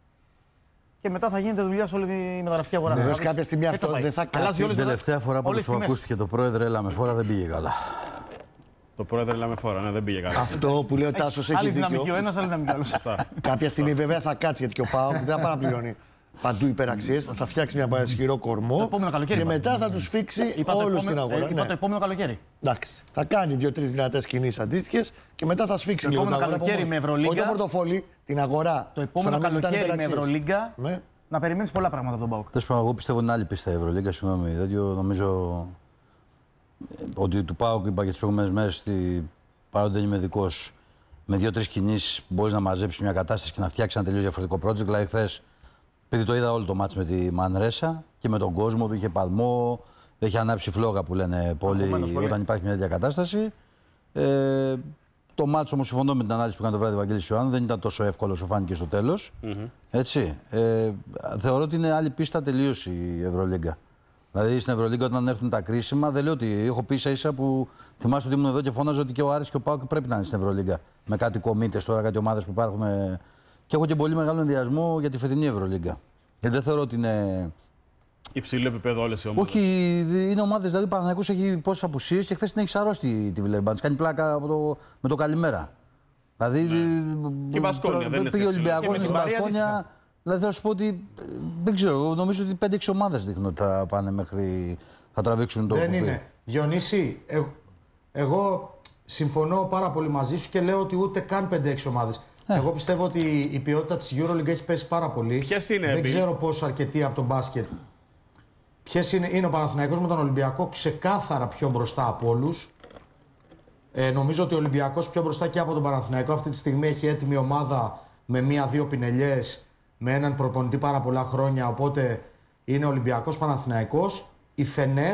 [SPEAKER 3] και μετά θα γίνεται δουλειά σε όλη τη μεταγραφική αγορά.
[SPEAKER 1] Βεβαίως κάποια στιγμή αυτό δεν θα κάτσει.
[SPEAKER 5] Την τελευταία φορά που σου ακούστηκε το πρόεδρε, έλα με φόρα, δεν πήγε καλά.
[SPEAKER 2] Το πρόεδρε λέμε φόρα, ναι, δεν πήγε καλά.
[SPEAKER 1] Αυτό που λέει ο Τάσος έχει
[SPEAKER 3] Άλλη
[SPEAKER 1] δίκιο.
[SPEAKER 3] δυναμική ο ένας, άλλη δυναμική ο άλλος.
[SPEAKER 1] Κάποια στιγμή βέβαια θα κάτσει, γιατί και ο ΠΑΟΚ δεν θα παραπληρώνει παντού υπεραξίες. Θα φτιάξει ένα ισχυρό κορμό και μετά θα τους φίξει όλους στην αγορά.
[SPEAKER 3] Είπα το επόμενο καλοκαίρι.
[SPEAKER 1] Εντάξει. Θα κάνει 2-3 δυνατές κινήσεις αντίστοιχες και μετά θα σφίξει λίγο την αγορά.
[SPEAKER 3] Το επόμενο καλοκαίρι με Ευρωλίγκα.
[SPEAKER 1] Όχι το πορτοφόλι, την αγορά.
[SPEAKER 3] Το επόμενο καλοκαίρι με Ευρωλίγκα. Να περιμένεις πολλά πράγματα από τον ΠΑΟΚ.
[SPEAKER 5] Τέλος πάντων, εγώ πιστεύω είναι άλλη πίστα η Ευρωλίγκα. Συγγνώμη, νομίζω ότι του ΠΑΟΚ, είπα και τις προηγούμενες μέρες, παρότι δεν είμαι ειδικός, με 2-3 κινήσεις μπορείς να μαζέψεις μια κατάσταση και να φτιάξεις ένα τελείως διαφορετικό project. Δηλαδή, χθες, επειδή το είδα όλο το μάτς με τη Μανρέσα και με τον κόσμο του, είχε παλμό, δεν είχε ανάψει φλόγα που λένε πολλοί όταν υπάρχει μια τέτοια κατάσταση. Το μάτς όμως, συμφωνώ με την ανάλυση που έκανε το βράδυ ο Βαγγέλης Ιωάννου, δεν ήταν τόσο εύκολο όσο φάνηκε στο τέλος. Έτσι. Θεωρώ ότι είναι άλλη πίστα τελείως η Ευρωλίγκα. Δηλαδή στην Ευρωλίγκα όταν έρθουν τα κρίσιμα, δεν λέω ότι έχω πει ίσα-ίσα που θυμάστε ότι ήμουν εδώ και φώναζα ότι και ο Άρης και ο ΠΑΟΚ πρέπει να είναι στην Ευρωλίγκα. Με κάτι κομίτες τώρα, κάτι ομάδες που υπάρχουν. Και έχω και πολύ μεγάλο ενδιασμό για τη φετινή Ευρωλίγκα. Γιατί δεν θεωρώ ότι είναι.
[SPEAKER 2] Υψηλό επίπεδο όλες οι ομάδες.
[SPEAKER 5] Όχι, είναι ομάδες. Δηλαδή ο Παναθηναϊκός έχει πόσες απουσίες και χθες την έχει σαρώσει τη Βιλερμπάν. Κάνει πλάκα με το καλημέρα. Δηλαδή.
[SPEAKER 2] Και η Μπασκόνια δεν είναι.
[SPEAKER 5] Πήγε ο Ολυμπιακός στην Μπασκόνια. Δηλαδή θα σου πω ότι δεν ξέρω, νομίζω ότι 5-6 ομάδες δείχνουν ότι θα πάνε μέχρι. Θα τραβήξουν το
[SPEAKER 4] Δεν
[SPEAKER 5] κουπί.
[SPEAKER 4] είναι. Διονύση, εγώ συμφωνώ πάρα πολύ μαζί σου και λέω ότι ούτε καν 5-6 ομάδες. Εγώ πιστεύω ότι η ποιότητα της EuroLeague έχει πέσει πάρα πολύ.
[SPEAKER 2] Ποιες είναι,
[SPEAKER 4] δεν ξέρω πόσο αρκετοί από τον μπάσκετ. Ποιες είναι ο Παναθηναϊκός με τον Ολυμπιακό ξεκάθαρα πιο μπροστά από όλους. Νομίζω ότι ο Ολυμπιακός πιο μπροστά και από τον Παναθηναϊκό αυτή τη στιγμή έχει έτοιμη ομάδα με 1-2 πινελιές, με έναν προπονητή πάρα πολλά χρόνια. Οπότε είναι Ολυμπιακός Παναθηναϊκός. Η Φενέρ,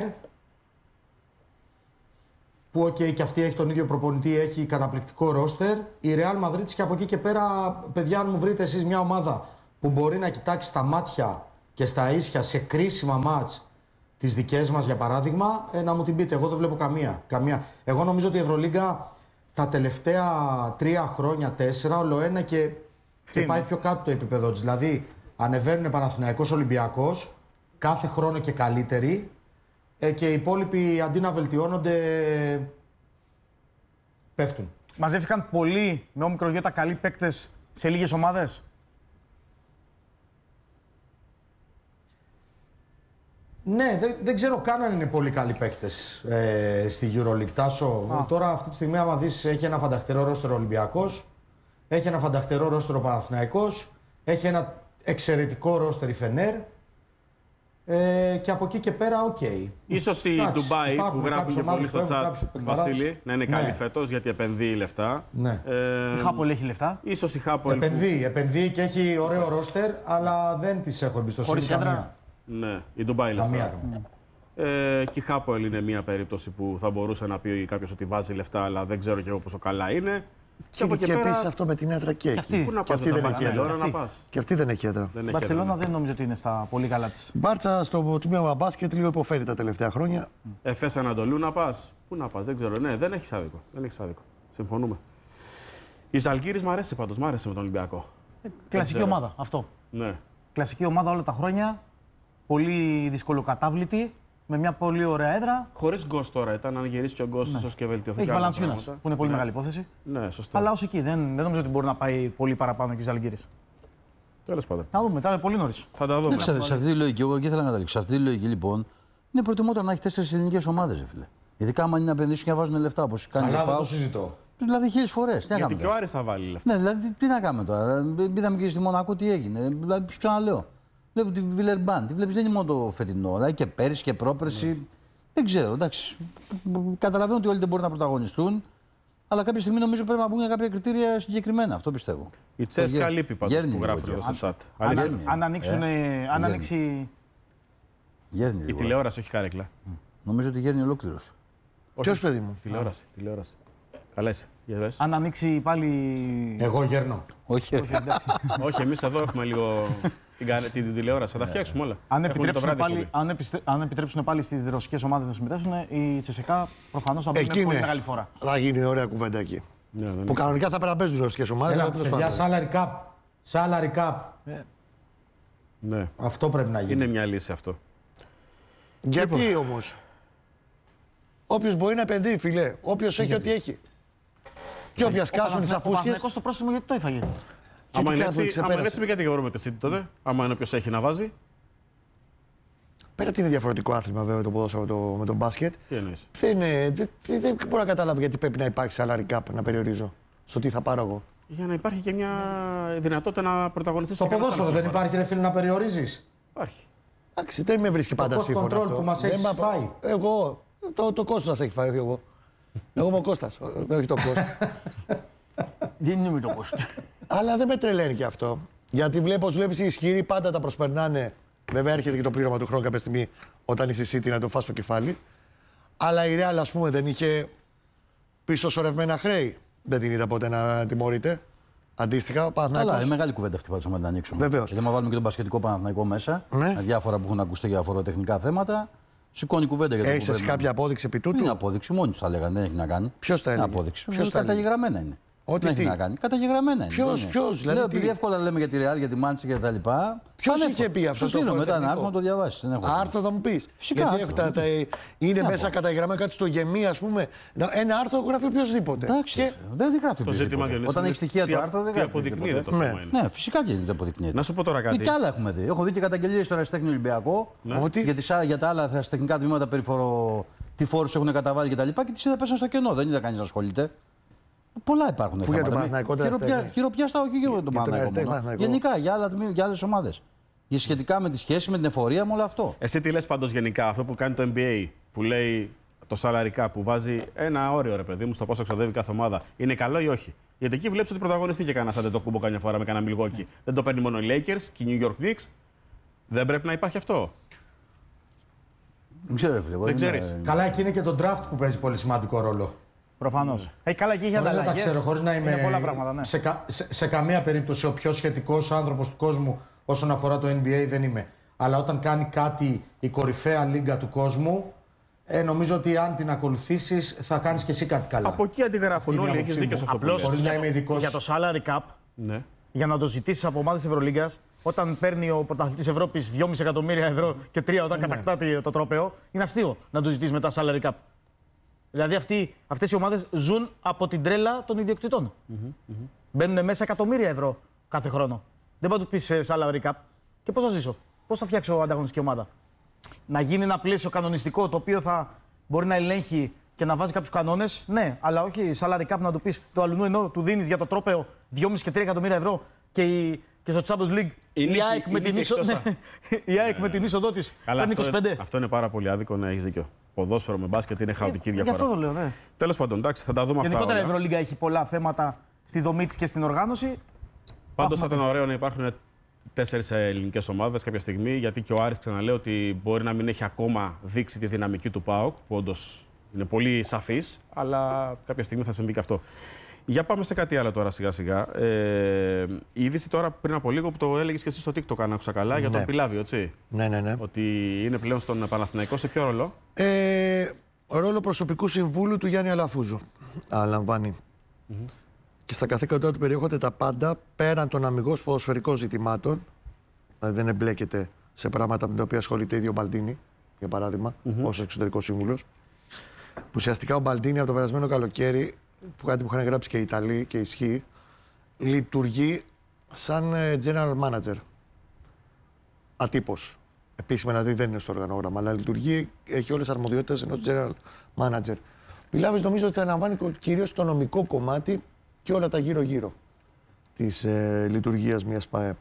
[SPEAKER 4] που και αυτή έχει τον ίδιο προπονητή, έχει καταπληκτικό ρόστερ. Η Real Madrid και από εκεί και πέρα, παιδιά, αν μου βρείτε εσείς μια ομάδα που μπορεί να κοιτάξει στα μάτια και στα ίσια σε κρίσιμα μάτς τις δικές μας, για παράδειγμα, να μου την πείτε. Εγώ δεν βλέπω καμία. Εγώ νομίζω ότι η Ευρωλίγκα τα τελευταία 3 χρόνια, 4, ολοένα και πάει πιο κάτω το επίπεδο της. Δηλαδή, ανεβαίνουν Παναθηναϊκός, Ολυμπιακός, κάθε χρόνο και καλύτεροι, και οι υπόλοιποι αντί να βελτιώνονται, πέφτουν.
[SPEAKER 3] Μαζεύτηκαν πολλοί με όμικρο γιώτα καλοί παίκτες σε λίγες ομάδες.
[SPEAKER 4] Ναι, δεν ξέρω καν αν είναι πολύ καλοί παίκτες στη EuroLeague. Τάσο, τώρα αυτή τη στιγμή, άμα δεις, έχει ένα φανταχτερό ρόστερο Ολυμπιακός, έχει ένα φανταχτερό ρόστερο Παναθηναϊκός, έχει ένα εξαιρετικό ρόστερο η Φενέρ, και από εκεί και πέρα, οκ.
[SPEAKER 2] Ίσως η Ντουμπάι που γράφουν και πολύ στο chat, Βασίλη, να είναι καλή φέτος γιατί επενδύει λεφτά.
[SPEAKER 4] Ναι.
[SPEAKER 3] Η Χάπολ έχει λεφτά.
[SPEAKER 2] Ίσως η Χάπολ.
[SPEAKER 4] Επενδύει και έχει ωραίο ρόστερ, αλλά δεν της έχω εμπιστοσύνη.
[SPEAKER 3] Χωρίς έδρα.
[SPEAKER 2] Ναι, η Ντουμπάι λεφτά.
[SPEAKER 4] Καμία.
[SPEAKER 2] Και η Χάπολ είναι μια περίπτωση που θα μπορούσε να πει κάποιος ότι βάζει λεφτά, αλλά δεν ξέρω και εγώ πόσο καλά είναι.
[SPEAKER 1] Και επίσης αυτό με την έδρα και εκεί.
[SPEAKER 2] Πού να πας,
[SPEAKER 1] αυτή δεν έχει έδρα.
[SPEAKER 2] να πας.
[SPEAKER 1] Και αυτή δεν έχει έδρα.
[SPEAKER 3] Η Μπαρσελόνα δεν νομίζω ότι είναι στα πολύ καλά της.
[SPEAKER 1] Η Μπάρτσα στο τμήμα μπάσκετ λίγο υποφέρει τα τελευταία χρόνια.
[SPEAKER 2] Εφές Ανατολού να πας. Πού να πας, δεν ξέρω. Ναι, δεν έχει άδικο. Συμφωνούμε. Η Ζαλγκίρις μ' αρέσει πάντως, μ' άρεσε με τον Ολυμπιακό.
[SPEAKER 3] Κλασική ομάδα, αυτό.
[SPEAKER 2] Ναι.
[SPEAKER 3] Κλασική ομάδα όλα τα χρόνια. Πολύ δυσκολοκατάβλητη. Με μια πολύ ωραία έδρα.
[SPEAKER 2] Χωρίς Γκος τώρα ήταν, αν γυρίσει και ο Γκος, ίσως και βελτιωθεί.
[SPEAKER 3] Έχει Βαλαντσιούνας, που είναι πολύ μεγάλη υπόθεση.
[SPEAKER 2] Ναι, σωστά.
[SPEAKER 3] Αλλά ως εκεί δεν νομίζω ότι μπορεί να πάει πολύ παραπάνω και η Ζαλγκίρις.
[SPEAKER 2] Τέλος πάντων.
[SPEAKER 3] Να δούμε, τώρα είναι πολύ νωρίς.
[SPEAKER 2] Θα τα δούμε.
[SPEAKER 5] Σε αυτή τη λογική, εγώ εκεί ήθελα να καταλήξω. Σε αυτή τη λογική, λοιπόν, είναι προτιμότερο να έχει 4 ελληνικές ομάδες, φίλε. Ειδικά άμα είναι να επενδύσουν και να βάζουν λεφτά, όπως κάνει.
[SPEAKER 4] Αλλά δεν το συζητώ.
[SPEAKER 5] Δηλαδή 1000 φορές.
[SPEAKER 2] Γιατί και ο Άρης θα βάλει λεφτά.
[SPEAKER 5] Ναι, δηλαδή τι να κάνουμε τώρα. Είδαμε και στη Μονακό τι έγινε. Δηλαδή, σου ξαναλέω. Βλέπω τη Βιλερμπάν. Τη βλέπεις, δεν είναι μόνο το φετινό. Δηλαδή και πέρυσι και πρόπερσι. Ναι. Δεν ξέρω, εντάξει. Καταλαβαίνω ότι όλοι δεν μπορούν να πρωταγωνιστούν. Αλλά κάποια στιγμή νομίζω πρέπει να μπουν κάποια κριτήρια συγκεκριμένα. Αυτό πιστεύω.
[SPEAKER 2] Η Τσέσκα λείπει πάντως που γράφουν εδώ στο chat.
[SPEAKER 3] Αν ανοίξει.
[SPEAKER 2] Η τηλεόραση όχι κάρεκλα.
[SPEAKER 5] Νομίζω ότι γέρνει ολόκληρος.
[SPEAKER 1] Ποιος, παιδί μου?
[SPEAKER 2] Τηλεόραση. Καλά είσαι.
[SPEAKER 3] Αν ανοίξει πάλι.
[SPEAKER 4] Εγώ γέρνω.
[SPEAKER 5] Όχι,
[SPEAKER 2] όχι, εμείς εδώ έχουμε λίγο την τηλεόραση. Θα τα φτιάξουμε όλα.
[SPEAKER 3] Αν επιτρέψουν πάλι στις ρωσικές ομάδες να συμμετάσχουν, η Τσεσεκά προφανώς θα μπει με πολύ μεγάλη φορά.
[SPEAKER 1] Θα γίνει ωραία κουβέντα εκεί.
[SPEAKER 2] Ναι,
[SPEAKER 1] που κανονικά θα πρέπει να παίζουν οι ρωσικές ομάδες.
[SPEAKER 4] Για salary cap.
[SPEAKER 2] Ναι.
[SPEAKER 4] Αυτό πρέπει να γίνει.
[SPEAKER 2] Είναι μια λύση αυτό.
[SPEAKER 1] Γιατί όμως? Όποιος μπορεί να επενδύει, φιλέ. Όποιος έχει ό,τι έχει. Και όποια σκάσουν τις αφούσκες.
[SPEAKER 3] Ο στο πρόσημο γιατί το έφαγε.
[SPEAKER 2] Άμα είναι έτσι, μην κατηγορούμε τη City τότε. Άμα είναι όποιος έχει να βάζει.
[SPEAKER 1] Πέρα ότι είναι διαφορετικό άθλημα βέβαια το ποδόσφαιρο με τον μπάσκετ.
[SPEAKER 2] Τι εννοείς?
[SPEAKER 1] Δεν μπορώ να καταλάβω γιατί πρέπει να υπάρχει salary cap να περιορίζω στο τι θα πάρω εγώ.
[SPEAKER 2] Για να υπάρχει και μια δυνατότητα να πρωταγωνιστείς.
[SPEAKER 4] Στο ποδόσφαιρο δεν υπάρχει, ρε φίλε, να περιορίζεις?
[SPEAKER 2] Υπάρχει.
[SPEAKER 1] Εντάξει, δεν με βρίσκει πάντα σύμφωνο.
[SPEAKER 4] Το control που μας έχεις φάει.
[SPEAKER 1] Εγώ, το Κώστας σας έχει φάει, όχι εγώ. Εγώ είμαι ο Κώστας, όχι το Κώστα.
[SPEAKER 3] Δεν είμαι το Κώστα.
[SPEAKER 1] Αλλά δεν με τρελαίνει και αυτό. Γιατί βλέπεις οι ισχυροί πάντα τα προσπερνάνε. Βέβαια έρχεται και το πλήρωμα του χρόνου κάποια στιγμή όταν είσαι City να το φας στο κεφάλι. Αλλά η Real, ας πούμε, δεν είχε πίσω σωρευμένα χρέη. Δεν την είδα ποτέ να τιμωρείται. Αντίστοιχα, ο Παναθηναϊκός.
[SPEAKER 5] Αλλά είναι μεγάλη κουβέντα αυτή πάντως να την ανοίξουμε.
[SPEAKER 1] Βεβαίως.
[SPEAKER 5] Γιατί άμα βάλουμε και τον Πασχετικό Παναθηναϊκό μέσα,
[SPEAKER 1] Ναι.
[SPEAKER 5] με διάφορα που έχουν ακουστεί για αφοροτεχνικά θέματα, σηκώνει κουβέντα για το
[SPEAKER 1] Έχεις εσύ κάποια απόδειξη επί τούτου?
[SPEAKER 5] Είναι απόδειξη, μόνοι του τα λέγανε, δεν έχει να κάνει.
[SPEAKER 1] Ποιος τα έλεγε?
[SPEAKER 5] Απόδειξη.
[SPEAKER 1] Ποιος τα έλεγε?
[SPEAKER 5] Καταγεγραμμένα είναι.
[SPEAKER 1] Ότι
[SPEAKER 5] δεν
[SPEAKER 1] τι?
[SPEAKER 5] έχει να κάνει. Καταγεγραμμένα είναι.
[SPEAKER 1] Ποιος, δηλαδή.
[SPEAKER 5] Λέω, επειδή εύκολα λέμε για τη Real, για τη Manchester και τα λοιπά.
[SPEAKER 1] Ποιος είχε πει αυτό στο
[SPEAKER 5] στείλω μετά ένα
[SPEAKER 1] αφοροτεχνικό?
[SPEAKER 5] άρθρο να το διαβάσει.
[SPEAKER 1] Άρθρο θα μου πεις.
[SPEAKER 5] Φυσικά.
[SPEAKER 1] Γιατί είναι μέσα καταγεγραμμένο κάτι στο γεμί, ας πούμε. Ένα άρθρο γράφει οποιοδήποτε.
[SPEAKER 5] Εντάξει. Δεν γράφει
[SPEAKER 2] Το ζήτημα
[SPEAKER 5] οποιοδήποτε. Όταν έχει στοιχεία το άρθρο δεν
[SPEAKER 2] τι
[SPEAKER 5] γράφει.
[SPEAKER 2] αποδεικνύεται το
[SPEAKER 1] Ναι.
[SPEAKER 2] θέμα είναι.
[SPEAKER 5] Ναι, φυσικά και το αποδεικνύεται.
[SPEAKER 2] Να σου πω τώρα κάτι.
[SPEAKER 5] Ή κι άλλα έχουμε δει. Έχω δει και καταγγελίες στο Ερασιτέχνη Ολυμπιακό
[SPEAKER 1] Ότι?
[SPEAKER 5] για τα άλλα ερασιτεχνικά τμήματα τι φόρους έχουν καταβάλει κτλ. Και τις είδα πέσαν στο κενό. Δεν είδα κανείς να ασχολείται. Πολλά υπάρχουν.
[SPEAKER 1] Πού για τον Παναθηναϊκό τώρα?
[SPEAKER 5] Χειροπιαστά, όχι για τον Παναθηναϊκό. Γενικά για άλλες ομάδες. Σχετικά με τη σχέση, με την εφορία, με όλο αυτό.
[SPEAKER 2] Εσύ τι λες πάντως γενικά, αυτό που κάνει το NBA, που λέει το salary cap, που βάζει ένα όριο, ρε παιδί μου, στο πόσο εξοδεύει κάθε ομάδα, είναι καλό ή όχι? Γιατί εκεί βλέπεις ότι πρωταγωνιστεί και κανένα Αντετοκούμπο καμιά φορά με κανένα Milwaukee. Δεν το παίρνει μόνο οι Lakers και οι New York Knicks. Δεν πρέπει να υπάρχει αυτό?
[SPEAKER 5] Δεν ξέρω, φίλε.
[SPEAKER 2] Δεν ξέρεις.
[SPEAKER 4] Καλά, εκεί είναι και το draft που παίζει πολύ σημαντικό ρόλο.
[SPEAKER 3] Προφανώς. Καλά, εκεί έχει
[SPEAKER 4] Χωρίς να
[SPEAKER 3] ανταλλαγές.
[SPEAKER 4] τα ξέρω, χωρίς να είμαι
[SPEAKER 3] πολλά πράγματα, ναι.
[SPEAKER 4] σε καμία περίπτωση ο πιο σχετικός άνθρωπος του κόσμου Όσον αφορά το NBA δεν είμαι. Αλλά όταν κάνει κάτι η κορυφαία λίγκα του κόσμου, νομίζω ότι αν την ακολουθήσεις θα κάνεις και εσύ κάτι καλά.
[SPEAKER 2] Από εκεί αντιγράφουν όλοι, έχεις δίκιο σε αυτό που λες.
[SPEAKER 4] Χωρίς να είμαι ειδικός.
[SPEAKER 3] Για το salary cap,
[SPEAKER 2] Ναι.
[SPEAKER 3] για να το ζητήσεις από ομάδες Ευρωλίγκας, όταν παίρνει ο πρωταθλητής Ευρώπης 2,5 εκατομμύρια ευρώ και 3 όταν κατακτά το τρόπαιο, είναι αστείο να το ζητήσεις μετά salary cap. Δηλαδή αυτές οι ομάδες ζουν από την τρέλα των ιδιοκτητών. Μπαίνουν μέσα εκατομμύρια ευρώ κάθε χρόνο. Δεν μπορεί να του πεις salary cap. Και πώς θα ζήσω, πώς θα φτιάξω ανταγωνιστική ομάδα. Να γίνει ένα πλαίσιο κανονιστικό το οποίο θα μπορεί να ελέγχει και να βάζει κάποιους κανόνες, ναι, αλλά όχι salary cap να του πεις το αλλού ενώ του δίνεις για το τρόπαιο 2,5 και 3 εκατομμύρια ευρώ και στο Champions League η ΑΕΚ με την είσοδό της παίρνει 25.
[SPEAKER 2] Αυτό είναι πάρα πολύ άδικο, ναι, έχεις δίκιο. Ποδόσφαιρο με μπάσκετ είναι χαοτική διαφορά.
[SPEAKER 3] Γι' αυτό το λέω, ναι.
[SPEAKER 2] Τέλος πάντων, εντάξει, θα τα δούμε αυτά.
[SPEAKER 3] Γενικότερα η Ευρωλίγκα έχει πολλά θέματα στη δομή της και στην οργάνωση.
[SPEAKER 2] Πάντως θα ήταν ωραίο να υπάρχουν 4 ελληνικές ομάδες κάποια στιγμή, γιατί και ο Άρης ξαναλέω ότι μπορεί να μην έχει ακόμα δείξει τη δυναμική του ΠΑΟΚ, που όντως είναι πολύ σαφής, αλλά κάποια στιγμή θα συμβεί και αυτό. Για πάμε σε κάτι άλλο τώρα σιγά-σιγά. Η είδηση τώρα πριν από λίγο που το έλεγες και εσύ στο TikTok, αν άκουσα καλά, για τον Πιλάβιο, έτσι.
[SPEAKER 1] Ναι.
[SPEAKER 2] Ότι είναι πλέον στον Παναθηναϊκό. Σε ποιο ρόλο?
[SPEAKER 1] Ρόλο προσωπικού συμβούλου του Γιάννη Αλαφούζο. Αναλαμβάνει. Και στα καθήκοντά του περιέχονται τα πάντα πέραν των αμιγώς ποδοσφαιρικών ζητημάτων. Δηλαδή δεν εμπλέκεται σε πράγματα με τα οποία ασχολείται ήδη ο Μπαλντίνη, για παράδειγμα, ως εξωτερικός σύμβουλος. Ουσιαστικά ο Μπαλντίνη από το περασμένο καλοκαίρι, που κάτι που είχαν γράψει και οι Ιταλοί και ισχύει, λειτουργεί σαν general manager. Ατύπως. Επίσημα δηλαδή δεν είναι στο οργανόγραμμα, αλλά λειτουργεί, έχει όλες τις αρμοδιότητες ενός general manager. Πιλάβης νομίζω ότι θα αναλαμβάνει κυρίως το νομικό κομμάτι και όλα τα γύρω-γύρω της λειτουργίας μιας ΠΑΕ.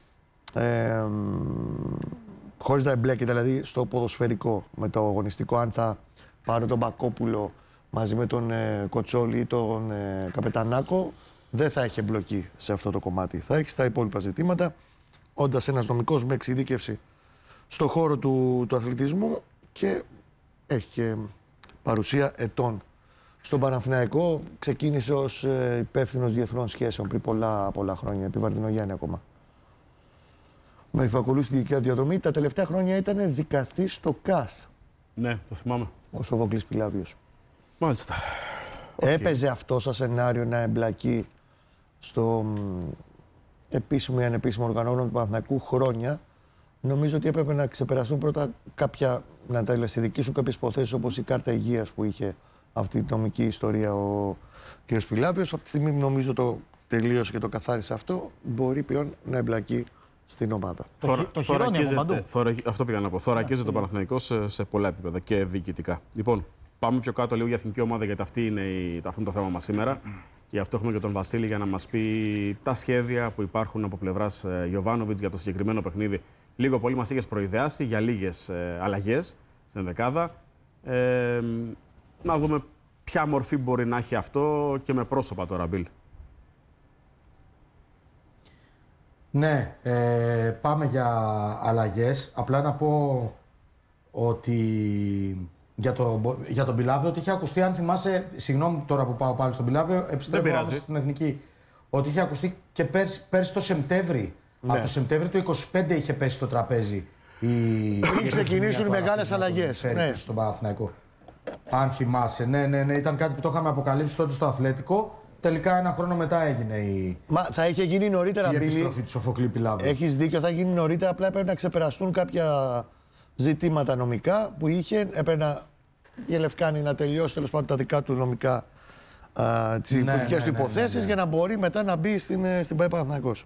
[SPEAKER 1] Χωρίς να εμπλέκεται δηλαδή στο ποδοσφαιρικό, με το αγωνιστικό, αν θα πάρω τον Μπακόπουλο μαζί με τον Κοτσόλη ή τον Καπετανάκο, δεν θα έχει εμπλοκή σε αυτό το κομμάτι. Θα έχει στα υπόλοιπα ζητήματα, όντας ένας νομικός με εξειδίκευση στον χώρο του αθλητισμού και έχει και παρουσία ετών. Στον Παναθηναϊκό ξεκίνησε ως υπεύθυνος διεθνών σχέσεων πριν πολλά χρόνια, επί Βαρδινογιάννη ακόμα. Με υπακολούθησε τη δικιά διαδρομή. Τα τελευταία χρόνια ήταν δικαστής στο ΚΑΣ.
[SPEAKER 2] Ναι, το θυμάμαι.
[SPEAKER 1] Ο Σοφοκλής Πιλάβιος.
[SPEAKER 2] Μάλιστα.
[SPEAKER 1] Έπαιζε αυτό σαν σενάριο να εμπλακεί στο επίσημο ή ανεπίσημο οργανόγραμμα του Παναθηναϊκού χρόνια. Νομίζω ότι έπρεπε να ξεπεραστούν πρώτα να τα ελευθερικήσουν κάποιες υποθέσεις όπως η κάρτα υγείας που είχε αυτή τη νομική ιστορία ο κ. Πιλάβιος. Από τη στιγμή που νομίζω το τελείωσε και το καθάρισε αυτό, μπορεί πλέον να εμπλακεί στην ομάδα.
[SPEAKER 3] Το χειρώνει από παντού.
[SPEAKER 2] Αυτό πήγα να πω. Θωρακίζεται το Παναθηναϊκός σε πολλά επίπεδα και διοικητικά. Λοιπόν, πάμε πιο κάτω λίγο για εθνική ομάδα, γιατί αυτό είναι το θέμα μας σήμερα. Και γι' αυτό έχουμε και τον Βασίλη για να μας πει τα σχέδια που υπάρχουν από πλευράς Γιοβάνοβιτς για το συγκεκριμένο παιχνίδι. Λίγο πολύ μας είχες προειδεάσει για λίγες αλλαγές στην δεκάδα. Να δούμε ποια μορφή μπορεί να έχει αυτό και με πρόσωπα τώρα, Μπιλ.
[SPEAKER 4] Ναι, πάμε για αλλαγές. Απλά να πω ότι για τον Πιλάβιο ότι είχε ακουστεί, αν θυμάσαι, συγγνώμη τώρα που πάω πάλι στον Πιλάβιο, επιστρέφω στην Εθνική, ότι είχε ακουστεί και πέρσι το Σεπτέμβρη. Ναι. Από το Σεπτέμβρη του 25 είχε πέσει στο τραπέζι
[SPEAKER 1] πριν ξεκινήσουν οι μεγάλες αλλαγές.
[SPEAKER 4] Ναι. Στον Παναθηναϊκό. Αν θυμάσαι, ναι, ήταν κάτι που το είχαμε αποκαλύψει τότε στο Αθλέτικο. Τελικά ένα χρόνο μετά έγινε
[SPEAKER 1] Μα θα είχε γίνει νωρίτερα,
[SPEAKER 4] η επιστροφή του Σοφοκλή Πιλάβου.
[SPEAKER 1] Έχεις δίκιο, θα γίνει νωρίτερα. Απλά πρέπει να ξεπεραστούν κάποια ζητήματα νομικά που είχε. Έπρεπε η Ελευκάνη να τελειώσει τέλος πάντων τα δικά του νομικά τις υπουργικές του υποθέσεις για να μπορεί μετά να μπει στην ΠΑΕ Παναθηναϊκός.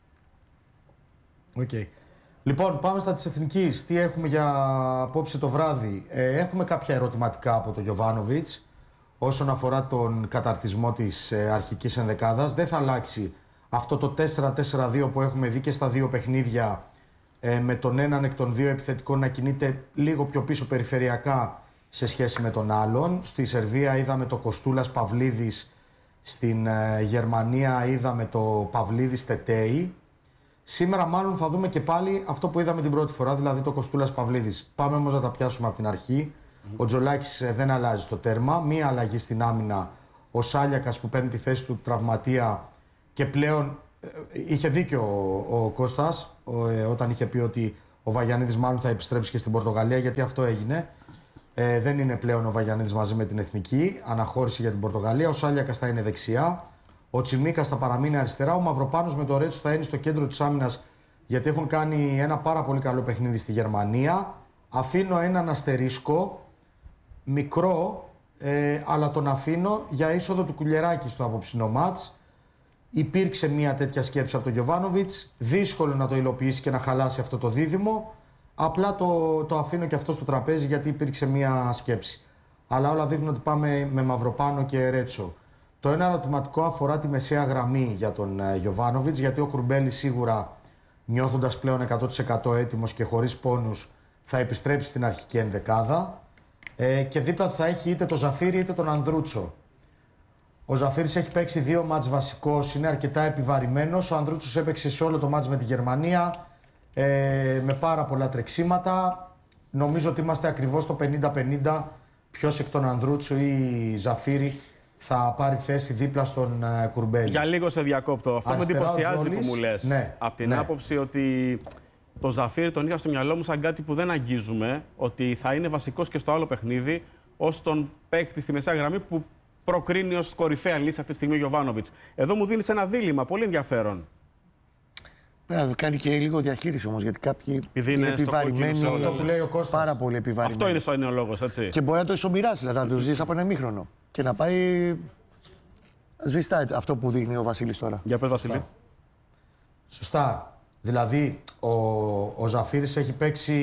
[SPEAKER 4] Okay. Λοιπόν, πάμε στα της Εθνικής. Τι έχουμε για απόψε το βράδυ? Έχουμε κάποια ερωτηματικά από τον Γιοβάνοβιτς όσον αφορά τον καταρτισμό της αρχικής ενδεκάδας. Δεν θα αλλάξει αυτό το 4-4-2 που έχουμε δει και στα δύο παιχνίδια, με τον έναν εκ των δύο επιθετικών να κινείται λίγο πιο πίσω περιφερειακά σε σχέση με τον άλλον. Στη Σερβία είδαμε το Κοστούλας Παυλίδης, στην Γερμανία είδαμε το Παυλίδης Τετέι. Σήμερα μάλλον θα δούμε και πάλι αυτό που είδαμε την πρώτη φορά, δηλαδή το Κοστούλας Παυλίδης. Πάμε όμως να τα πιάσουμε από την αρχή. Ο Τζολάκης δεν αλλάζει στο τέρμα. Μία αλλαγή στην άμυνα. Ο Σάλιακας που παίρνει τη θέση του τραυματία και πλέον είχε δίκιο ο Κώστας όταν είχε πει ότι ο Βαγιαννίδης μάλλον θα επιστρέψει και στην Πορτογαλία, γιατί αυτό έγινε. Δεν είναι πλέον ο Βαγιαννίδης μαζί με την εθνική, αναχώρηση για την Πορτογαλία. Ο Σάλιακας θα είναι δεξιά, ο Τσιμίκας θα παραμείνει αριστερά, ο Μαυροπάνος με το Ρέτσο θα είναι στο κέντρο της άμυνας, γιατί έχουν κάνει ένα πάρα πολύ καλό παιχνίδι στη Γερμανία. Αφήνω έναν αστερίσκο, μικρό, αλλά τον αφήνω για είσοδο του Κουλιεράκη στο απόψινό μάτς. Υπήρξε μια τέτοια σκέψη από τον Γιοβάνοβιτς. Δύσκολο να το υλοποιήσει και να χαλάσει αυτό το δίδυμο. Απλά το αφήνω και αυτό στο τραπέζι, γιατί υπήρξε μια σκέψη. Αλλά όλα δείχνουν ότι πάμε με Μαυροπάνο και Ρέτσο. Το ένα ερωτηματικό αφορά τη μεσαία γραμμή για τον Γιοβάνοβιτς, γιατί ο Κουρμπέλης σίγουρα, νιώθοντας πλέον 100% έτοιμος και χωρίς πόνους, θα επιστρέψει στην αρχική ενδεκάδα. Και δίπλα του θα έχει είτε τον Ζαφίρι είτε τον Ανδρούτσο. Ο Ζαφίρης έχει παίξει 2 μάτς βασικός, είναι αρκετά επιβαρημένος. Ο Ανδρούτσος έπαιξε σε όλο το μάτς με τη Γερμανία, με πάρα πολλά τρεξίματα. Νομίζω ότι είμαστε ακριβώς στο 50-50. Ποιος εκ των Ανδρούτσο ή Ζαφίρη θα πάρει θέση δίπλα στον Κουρμπέλη.
[SPEAKER 2] Για λίγο σε διακόπτω. Αυτό με εντυπωσιάζει που μου λες.
[SPEAKER 4] Ναι,
[SPEAKER 2] από την άποψη ότι το Ζαφίρι τον είχα στο μυαλό μου σαν κάτι που δεν αγγίζουμε, ότι θα είναι βασικός και στο άλλο παιχνίδι, ως τον παίκτη στη μεσαία γραμμή που προκρίνει ως κορυφαία λύση αυτή τη στιγμή ο Γιοβάνοβιτς. Εδώ μου δίνεις ένα δίλημμα πολύ ενδιαφέρον.
[SPEAKER 1] Πρέπει να κάνει και λίγο διαχείριση όμως, γιατί κάποιοι
[SPEAKER 2] είναι
[SPEAKER 1] επιβαρημένοι.
[SPEAKER 4] Αυτό που λέει ο Κώστας.
[SPEAKER 1] Πάρα πολύ επιβαρημένοι.
[SPEAKER 2] Αυτό είναι ο λόγος, έτσι.
[SPEAKER 1] Και μπορεί να το ισομοιράσει, δηλαδή να το ζήσει από ένα ημίχρονο. Και να πάει. Σβηστά αυτό που δείχνει ο Βασίλης τώρα.
[SPEAKER 2] Για πες, Βασίλη.
[SPEAKER 4] Σωστά. Δηλαδή, ο Ζαφίρης έχει παίξει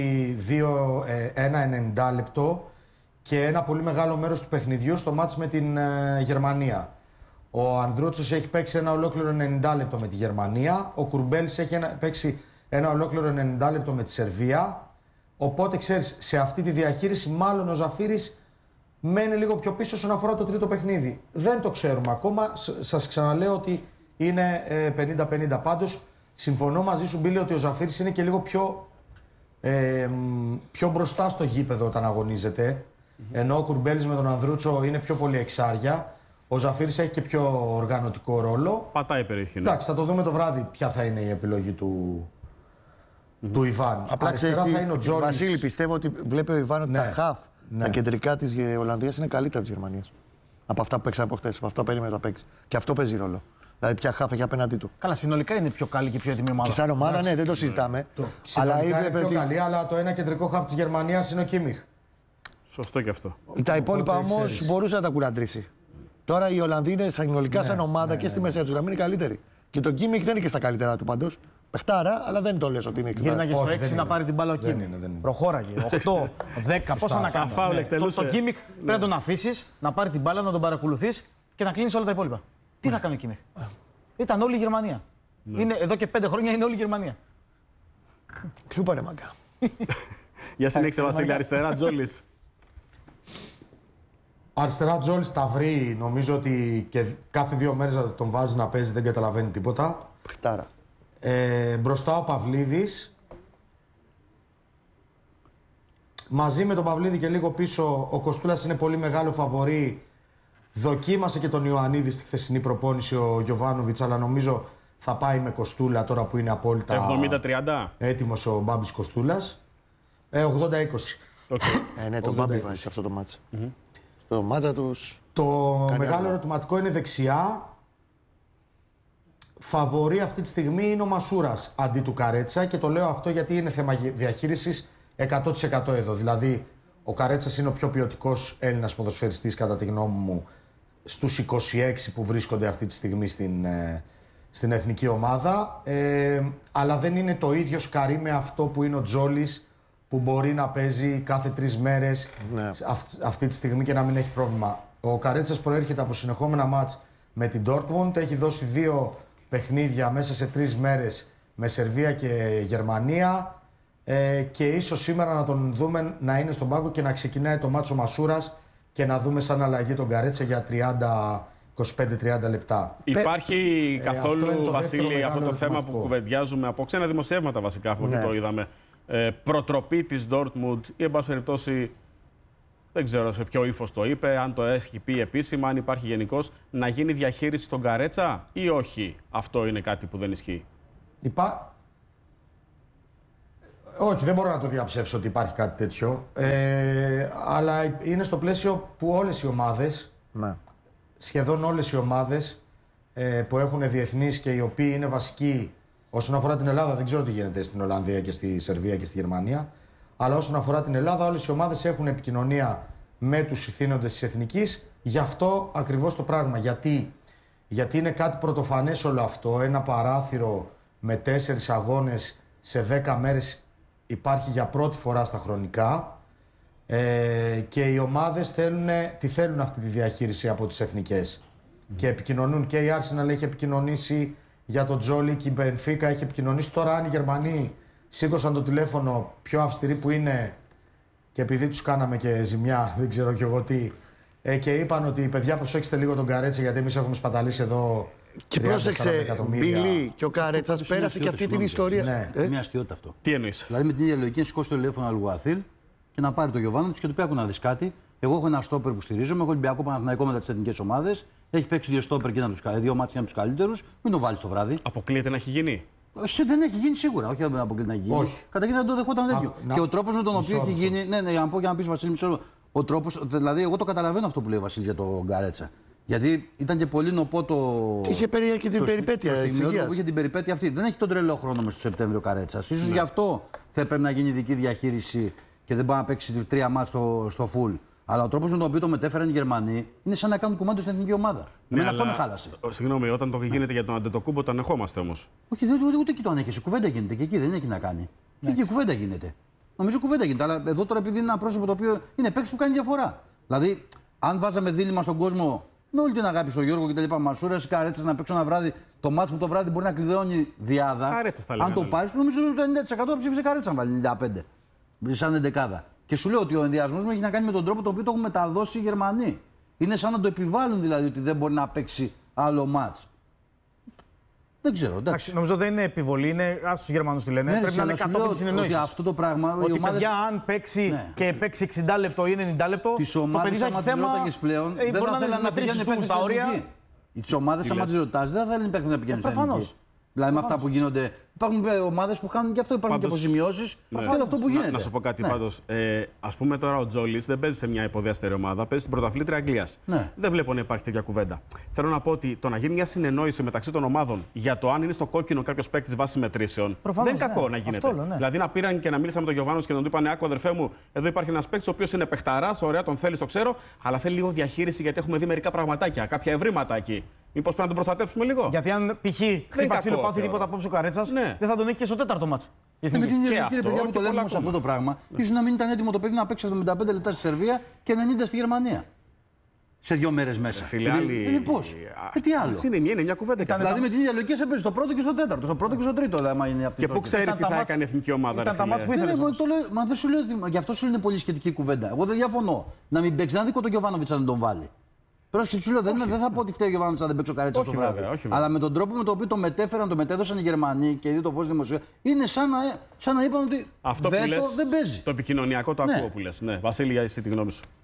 [SPEAKER 4] ένα 90 λεπτό και ένα πολύ μεγάλο μέρος του παιχνιδιού στο μάτς με την Γερμανία. Ο Ανδρούτσος έχει παίξει ένα ολόκληρο 90 λεπτό με τη Γερμανία. Ο Κουρμπέλης έχει παίξει ένα ολόκληρο 90 λεπτό με τη Σερβία. Οπότε, ξέρεις, σε αυτή τη διαχείριση μάλλον ο Ζαφίρης μένει λίγο πιο πίσω όσον αφορά το τρίτο παιχνίδι. Δεν το ξέρουμε ακόμα. Σας ξαναλέω ότι είναι 50-50. Πάντως, συμφωνώ μαζί σου, Μπίλη, ότι ο Ζαφίρης είναι και λίγο πιο μπροστά στο γήπεδο όταν αγωνίζεται. Ενώ ο Κουρμπέλης με τον Ανδρούτσο είναι πιο πολύ εξάρια. Ο Ζαφίρης έχει και πιο οργανωτικό ρόλο.
[SPEAKER 2] Πατάει περιοχή. Ναι.
[SPEAKER 4] Εντάξει, θα το δούμε το βράδυ ποια θα είναι η επιλογή του Ιβάν.
[SPEAKER 1] Απλά ξέρεις
[SPEAKER 4] θα είναι ο Τζόλης.
[SPEAKER 1] Βασίλη, πιστεύω ότι βλέπει ο Ιβάν ότι
[SPEAKER 4] Ναι.
[SPEAKER 1] τα χαφ,
[SPEAKER 4] Ναι.
[SPEAKER 1] τα κεντρικά της Ολλανδίας είναι καλύτερα της Γερμανίας. Από αυτά που παίξαμε από χτες, από αυτά που περίμενε να παίξει. Και αυτό παίζει ρόλο. Δηλαδή, ποια χαφ έχει απέναντί του.
[SPEAKER 3] Καλά, συνολικά είναι πιο καλή και πιο έτοιμη ομάδα.
[SPEAKER 1] Και σαν ομάδα, ναι, δεν το συζητάμε.
[SPEAKER 4] Αλλά είναι πιο
[SPEAKER 1] ότι
[SPEAKER 4] καλή, αλλά το ένα κεντρικό χαφ της Γερμανίας είναι ο Κίμιχ.
[SPEAKER 2] Σωστό και αυτό.
[SPEAKER 1] τα υπόλοιπα
[SPEAKER 4] Οπότε
[SPEAKER 1] όμως
[SPEAKER 4] ξέρεις.
[SPEAKER 1] μπορούσε να τα κουραντρήσει. Τώρα οι Ολλανδοί είναι συνολικά σαν ομάδα και στη μεσαία του γραμμή είναι καλύτερη. Και το Κίμιχ δεν είναι και στα καλύτερά του παντός. Παιχτάρα, αλλά δεν το λες ότι είναι 60.
[SPEAKER 3] Γύρναγε στο
[SPEAKER 4] Όχι,
[SPEAKER 3] 6
[SPEAKER 4] δεν
[SPEAKER 3] να
[SPEAKER 4] είναι.
[SPEAKER 3] πάρει την μπάλα ο
[SPEAKER 4] Δεν
[SPEAKER 3] Κίμιχ.
[SPEAKER 4] είναι, δεν είναι.
[SPEAKER 3] Προχώραγε. 8, 10, πόσα να
[SPEAKER 2] Σαν φάουλ
[SPEAKER 3] κάνει.
[SPEAKER 2] εκτελούσε.
[SPEAKER 3] Το Κίμιχ πρέπει να τον αφήσει, να πάρει την μπάλα, να τον παρακολουθεί και να κλείνει όλα τα υπόλοιπα. Τι θα κάνει ο Κίμιχ. Ήταν όλη η Γερμανία. Είναι, εδώ και 5 χρόνια είναι όλη η Γερμανία.
[SPEAKER 1] Χλούπα ρε μαγκά.
[SPEAKER 2] Για συνέχισε, Βασίλη, αριστερά, Τζόλης.
[SPEAKER 4] Αριστερά Τζόλης τα βρει, νομίζω ότι και κάθε 2 μέρες να τον βάζει να παίζει, δεν καταλαβαίνει τίποτα.
[SPEAKER 1] Παιχτάρα.
[SPEAKER 4] Μπροστά ο Παυλίδης. Μαζί με τον Παυλίδη και λίγο πίσω ο Κοστούλας είναι πολύ μεγάλο φαβορί. Δοκίμασε και τον Ιωαννίδη στη χθεσινή προπόνηση ο Γιοβάνοβιτς, αλλά νομίζω θα πάει με Κοστούλα τώρα που είναι απόλυτα
[SPEAKER 2] 70-30.
[SPEAKER 4] έτοιμος ο Μπάμπης Κοστούλας. 80-20.
[SPEAKER 1] Ναι, τον Μπάμπη βάζει σε αυτό το μάτσα. Στο μάτσα τους.
[SPEAKER 4] Το μεγάλο
[SPEAKER 1] άλλο.
[SPEAKER 4] ερωτηματικό είναι δεξιά. Φαβορί αυτή τη στιγμή είναι ο Μασούρας αντί του Καρέτσα και το λέω αυτό γιατί είναι θέμα διαχείρισης 100% εδώ. Δηλαδή, ο Καρέτσας είναι ο πιο ποιοτικός Έλληνας ποδοσφαιριστής κατά τη γνώμη μου στους 26 που βρίσκονται αυτή τη στιγμή στην εθνική ομάδα. Αλλά δεν είναι το ίδιο σκαρί με αυτό που είναι ο Τζόλης που μπορεί να παίζει κάθε 3 μέρες αυτή τη στιγμή και να μην έχει πρόβλημα. Ο Καρέτσας προέρχεται από συνεχόμενα μάτς με την Dortmund. Έχει δώσει 2 παιχνίδια μέσα σε 3 μέρες με Σερβία και Γερμανία. Και ίσως σήμερα να τον δούμε να είναι στον πάγκο και να ξεκινάει το μάτσο Μασούρας και να δούμε σαν αλλαγή τον Καρέτσα για 25-30 λεπτά.
[SPEAKER 2] Υπάρχει
[SPEAKER 4] αυτό είναι το
[SPEAKER 2] καθόλου,
[SPEAKER 4] δεύτερο
[SPEAKER 2] Βασίλη,
[SPEAKER 4] μεγάλο
[SPEAKER 2] αυτό το θέμα
[SPEAKER 4] ερωτηματικό.
[SPEAKER 2] που κουβεντιάζουμε από ξένα δημοσιεύματα βασικά, από εκεί το είδαμε. Προτροπή της Dortmund ή, εν πάση περιπτώσει, δεν ξέρω σε ποιο ύφος το είπε, αν το έχει πει επίσημα, αν υπάρχει γενικώς, να γίνει διαχείριση στον Καρέτσα ή όχι. Αυτό είναι κάτι που δεν ισχύει.
[SPEAKER 4] Όχι, δεν μπορώ να το διαψεύσω ότι υπάρχει κάτι τέτοιο. Αλλά είναι στο πλαίσιο που όλες οι ομάδες, σχεδόν όλες οι ομάδες που έχουν διεθνείς και οι οποίοι είναι βασικοί όσον αφορά την Ελλάδα, δεν ξέρω τι γίνεται στην Ολλανδία και στη Σερβία και στη Γερμανία, αλλά όσον αφορά την Ελλάδα, όλες οι ομάδες έχουν επικοινωνία με τους ηθήνοντες της Εθνικής. Γι' αυτό ακριβώς το πράγμα. Γιατί είναι κάτι πρωτοφανές όλο αυτό. Ένα παράθυρο με 4 αγώνες σε 10 μέρες υπάρχει για πρώτη φορά στα χρονικά. Και οι ομάδες θέλουν αυτή τη διαχείριση από τις εθνικές. Και επικοινωνούν. Και η Arsenal έχει επικοινωνήσει για τον Τζόλι και η Μπενφίκα έχει επικοινωνήσει. Τώρα, αν οι Γερμανοί σήκωσαν το τηλέφωνο πιο αυστηροί που είναι, και επειδή τους κάναμε και ζημιά, δεν ξέρω κι εγώ τι, και είπαν ότι παιδιά, προσέξτε λίγο τον Καρέτσα, γιατί εμείς έχουμε σπαταλήσει εδώ.
[SPEAKER 1] Και πρόσεξε, Μπίλι, και ο Καρέτσας πέρασε και αυτή την ιστορία.
[SPEAKER 4] Ναι.
[SPEAKER 5] Είναι μια αστείωτα αυτό.
[SPEAKER 2] Τι εννοείς?
[SPEAKER 5] Δηλαδή με την ίδια λογική να σηκώσει το τηλέφωνο Αλγουαθίλ και να πάρει το Γιωβάνοβιτς και του πει: άκου να δεις κάτι. Εγώ έχω ένα στόπερ που στηρίζομαι, έχω Ολυμπιακό Παναθηναϊκό μετά τις εθνικές ομάδες. Έχει παίξει 2 στόπερ και δύο μάτς από τους καλύτερους. Μην το βάλεις το βράδυ.
[SPEAKER 2] Αποκλείεται να έχει γίνει?
[SPEAKER 5] Δεν έχει γίνει σίγουρα. Όχι, δεν αποκλείεται να έχει γίνει. Καταρχήν δεν το δεχόταν τέτοιο. Και ο τρόπος με τον οποίο έχει γίνει. Ναι, για να πω και να πει Βασίλη, μισό. Ο τρόπος, δηλαδή, εγώ το καταλαβαίνω αυτό που λέει ο Βασίλης για τον Γκαρέτσα. Γιατί ήταν και πολύ νοπό το.
[SPEAKER 1] Είχε και την περιπέτεια της υγείας.
[SPEAKER 5] Είχε την περιπέτεια αυτή. Δεν έχει τον τρελό χρόνο μέσα στο Σεπτέμβριο ο Καρέτσας. Ίσως γι' αυτό θα πρέπει να γίνει ειδική διαχείριση και δεν μπορεί να παίξει 3 μάτς στο full. Αλλά ο τρόπος με τον οποίο το μετέφεραν οι Γερμανοί είναι σαν να κάνουν κομμάτι στην εθνική ομάδα. Εμένα αυτό με χάλασε.
[SPEAKER 2] Συγγνώμη, όταν το γίνεται για τον Αντετοκούμπο, το ανεχόμαστε όμως.
[SPEAKER 5] Όχι, ούτε εκεί το ανέχεσαι. Κουβέντα γίνεται και εκεί δεν έχει να κάνει. Και εκεί κουβέντα γίνεται. Νομίζω κουβέντα γίνεται. Αλλά εδώ τώρα επειδή είναι ένα πρόσωπο το οποίο είναι παίκτη που κάνει διαφορά. Δηλαδή, αν βάζαμε δίλημμα στον κόσμο με όλη την αγάπη στον Γιώργο και τα λοιπά, Μασούρα ή Καρέτσας να παίξουν ένα βράδυ, το μάτσο που το βράδυ μπορεί να κλειδώνει διάδα. Αν το πάρει, νομίζω ότι το 90% θα ψήφισε Καρέτσα να βάλει 95. Σαν εντεκάδα. Και σου λέω ότι ο ενδιασμός μου έχει να κάνει με τον τρόπο τον οποίο το έχουν μεταδώσει οι Γερμανοί. Είναι σαν να το επιβάλλουν δηλαδή ότι δεν μπορεί να παίξει άλλο μάτς. Δεν ξέρω.
[SPEAKER 3] Εντάξει, νομίζω δεν είναι επιβολή, είναι στους Γερμανούς τι λένε.
[SPEAKER 5] Ναι,
[SPEAKER 3] πρέπει να είναι κατόπιν της συνεννόησης.
[SPEAKER 5] Αυτό το πράγμα.
[SPEAKER 3] Ότι παιδιά, αν παίξει και παίξει 60 λεπτό ή 90 λεπτό.
[SPEAKER 5] Τις ομάδες, άμα τις ρώταγες πλέον, δεν θα θέλουν να πηγαίνουν παίκτες στην εθνική. Τις ομάδες, άμα τις ρωτάς, δεν θα θέλουν παίκτες να πηγαίνουν στην εθνική. Δηλαδή με αυτά που γίνονται. Υπάρχουν ομάδες που κάνουν και αυτό, υπάρχουν και αποζημιώσεις. Και όλο αυτό που γίνεται.
[SPEAKER 2] Να σου πω κάτι πάντως. Ας πούμε τώρα ο Τζόλις δεν παίζει σε μια υποδιάστερη ομάδα, παίζει στην πρωταθλήτρια Αγγλίας. Δεν βλέπω να υπάρχει τέτοια κουβέντα. Θέλω να πω ότι το να γίνει μια συνεννόηση μεταξύ των ομάδων για το αν είναι στο κόκκινο κάποιο παίκτη βάσει μετρήσεων δεν είναι κακό να γίνεται. Δηλαδή να πήραν και να μίλησαν με τον Γιωβάνοβιτς και να του είπαν: άκου αδερφέ μου, εδώ υπάρχει ένα παίκτη ο οποίος είναι παιχταράς, ωραία, τον θέλει, το ξέρω, αλλά θέλει λίγο διαχείριση γιατί έχουμε δει μερικά πραγματάκια, κάποια ευρήματα εκεί. Μήπως πρέπει να τον προστατεύσουμε λίγο?
[SPEAKER 3] Γιατί αν π.χ. χτυπήσει το πάθη τίποτα απόψε ο Καρέτσας, δεν θα τον έχει και στο 4ο μάτς.
[SPEAKER 5] Με την ίδια κύριε παιδιά που το λέμε σε αυτό το πράγμα, ίσως να μην ήταν έτοιμο το παιδί να παίξει 75 λεπτά στη Σερβία και 90 στη Γερμανία. Σε 2 μέρες μέσα. Πώς? Τι άλλο?
[SPEAKER 2] Είναι μια κουβέντα.
[SPEAKER 5] Δηλαδή με την ίδια λογική έπαιζε στο πρώτο και στο τέταρτο, στο πρώτο και στο τρίτο.
[SPEAKER 2] Και πού ξέρεις τι θα έκανε η εθνική ομάδα?
[SPEAKER 3] Ήταν τα μάτς που ήθελες.
[SPEAKER 5] Μα δεν σου λέω, γι' αυτό σου είναι πολύ σχετική κουβέντα. Εγώ δεν διαφωνώ να μην παίξει, να δει τον Γιωβάνοβιτς αν δεν τον βάλει. Πρόσεχε, σου λέω, δεν θα πω ότι φταίει ο Γιωβάνοβιτς αν δεν παίξει ο Καρέτσας το βράδυ. Αλλά με τον τρόπο με τον οποίο το μετέφεραν, το μετέδωσαν οι Γερμανοί και είδε το φως δημοσίου, είναι σαν να είπαν ότι
[SPEAKER 2] αυτό
[SPEAKER 5] βέτο
[SPEAKER 2] που λες,
[SPEAKER 5] δεν παίζει.
[SPEAKER 2] Το επικοινωνιακό το ακούω που λες. Ναι. Βασίλη, εσύ τη γνώμη σου.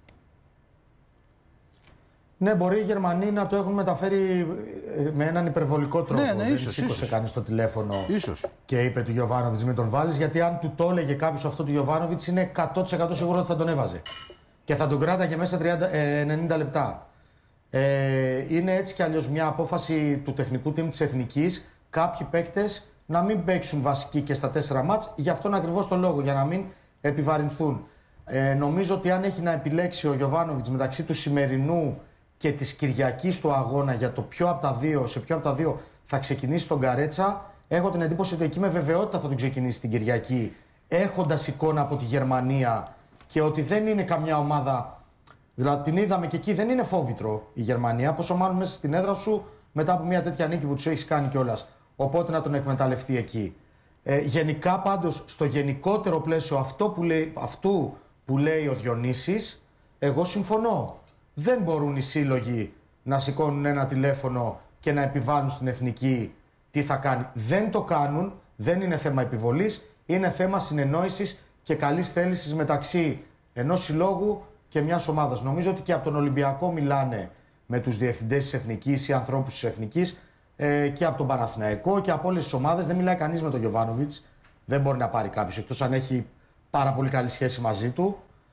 [SPEAKER 4] Ναι, μπορεί οι Γερμανοί να το έχουν μεταφέρει με έναν υπερβολικό τρόπο.
[SPEAKER 5] Ναι,
[SPEAKER 4] δεν σήκωσε κανείς το τηλέφωνο και είπε του Γιωβάνοβιτς μην τον βάλεις, γιατί αν του το έλεγε κάποιος αυτό του Γιωβάνοβιτς είναι 100% σίγουρο ότι θα τον έβαζε. Και θα τον κράταγε μέσα 90 λεπτά. Είναι έτσι κι αλλιώς μια απόφαση του τεχνικού team της Εθνικής κάποιοι παίκτες να μην παίξουν βασικοί και στα 4 μάτς για αυτόν ακριβώς τον λόγο, για να μην επιβαρυνθούν. Νομίζω ότι αν έχει να επιλέξει ο Γιωβάνοβιτς μεταξύ του σημερινού και της Κυριακής του αγώνα για το σε ποιο από τα δύο θα ξεκινήσει τον Καρέτσα, έχω την εντύπωση ότι εκεί με βεβαιότητα θα τον ξεκινήσει την Κυριακή, έχοντας εικόνα από τη Γερμανία και ότι δεν είναι καμιά ομάδα. Δηλαδή την είδαμε και εκεί, δεν είναι φόβητρο η Γερμανία. Πόσο μάλλον μέσα στην έδρα σου μετά από μια τέτοια νίκη που του έχει κάνει κιόλας. Οπότε να τον εκμεταλλευτεί εκεί. Γενικά πάντως στο γενικότερο πλαίσιο αυτού που λέει ο Διονύσης, εγώ συμφωνώ. Δεν μπορούν οι σύλλογοι να σηκώνουν ένα τηλέφωνο και να επιβάλλουν στην εθνική τι θα κάνει. Δεν το κάνουν, δεν είναι θέμα επιβολής, είναι θέμα συνεννόησης και καλής θέλησης μεταξύ ενός συλλόγου και μιας ομάδας. Νομίζω ότι και από τον Ολυμπιακό μιλάνε με τους διευθυντές της Εθνικής ή ανθρώπους της Εθνικής και από τον Παναθηναϊκό και από όλες τις ομάδες. Δεν μιλάει κανείς με τον Γιοβάνοβιτς. Δεν μπορεί να πάρει κάποιος εκτός αν έχει πάρα πολύ καλή σχέση μαζί του.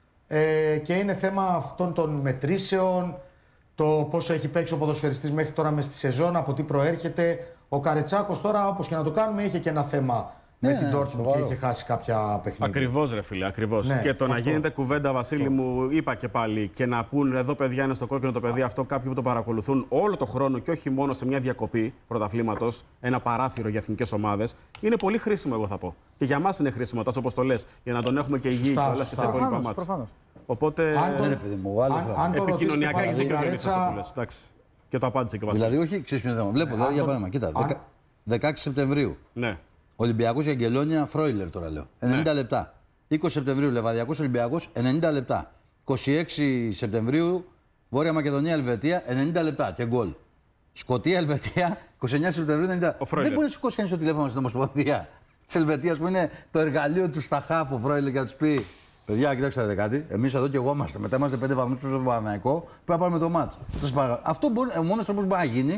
[SPEAKER 4] Και είναι θέμα αυτών των μετρήσεων, το πόσο έχει παίξει ο ποδοσφαιριστής μέχρι τώρα μες στη σεζόν, από τι προέρχεται. Ο Καρετσάκος τώρα, όπως και να το κάνουμε, είχε και ένα θέμα με την Dortmund και είχε χάσει κάποια παιχνίδια.
[SPEAKER 2] Ακριβώς, ρε φίλε, ακριβώς.
[SPEAKER 4] Ναι,
[SPEAKER 2] και το να
[SPEAKER 4] αυτό.
[SPEAKER 2] γίνεται κουβέντα, Βασίλη μου, είπα και πάλι, και να πούν εδώ παιδιά είναι στο κόκκινο το παιδί αυτό, κάποιοι που το παρακολουθούν όλο το χρόνο και όχι μόνο σε μια διακοπή πρωταθλήματος, ένα παράθυρο για εθνικές ομάδες, είναι πολύ χρήσιμο, εγώ θα πω. Και για μας είναι χρήσιμο, τόσο όπως το λες, για να τον έχουμε και υγιή και όλα στα υπόλοιπα μάτς. Οπότε.
[SPEAKER 5] Ρε παιδί μου, άλλο θέμα.
[SPEAKER 2] Επικοινωνιακά έχει δίκιο
[SPEAKER 4] Καρέτσα...
[SPEAKER 2] αυτό που λες. Εντάξει. Και το απάντησε και ο Βασίλης.
[SPEAKER 5] Δηλαδή, όχι, ξέρεις ποιο είναι το θέμα. Βλέπω, δηλαδή, για παράδειγμα, κοίτα, 16 Σεπτεμβρίου.
[SPEAKER 2] Ναι.
[SPEAKER 5] Ολυμπιακός Αγγελόνια, Φρόιλερ τώρα λέω. 90 λεπτά. 20 Σεπτεμβρίου Λεβαδιακός Ολυμπιακός, 90 λεπτά. 26 Σεπτεμβρίου Βόρεια Μακεδονία Ελβετία, 90 λεπτά και γκολ. Σκωτία Ελβετία, 29 Σεπτεμβρίου 90 λεπτά. Δεν μπορεί να σηκώσει κανείς το τηλέφωνο στην Ομοσπονδία τη Ελβετία που είναι το εργαλείο του στα χάφου Φρόιλερ και να του πει: παιδιά, κοιτάξτε κάτι. Εμείς εδώ και εγώ είμαστε. Μετά είμαστε 5 βαθμούς πίσω στο Παναθηναϊκό. Πρέπει να πάρουμε το μάτς. Αυτό ο μόνος τρόπος που μπορεί να γίνει.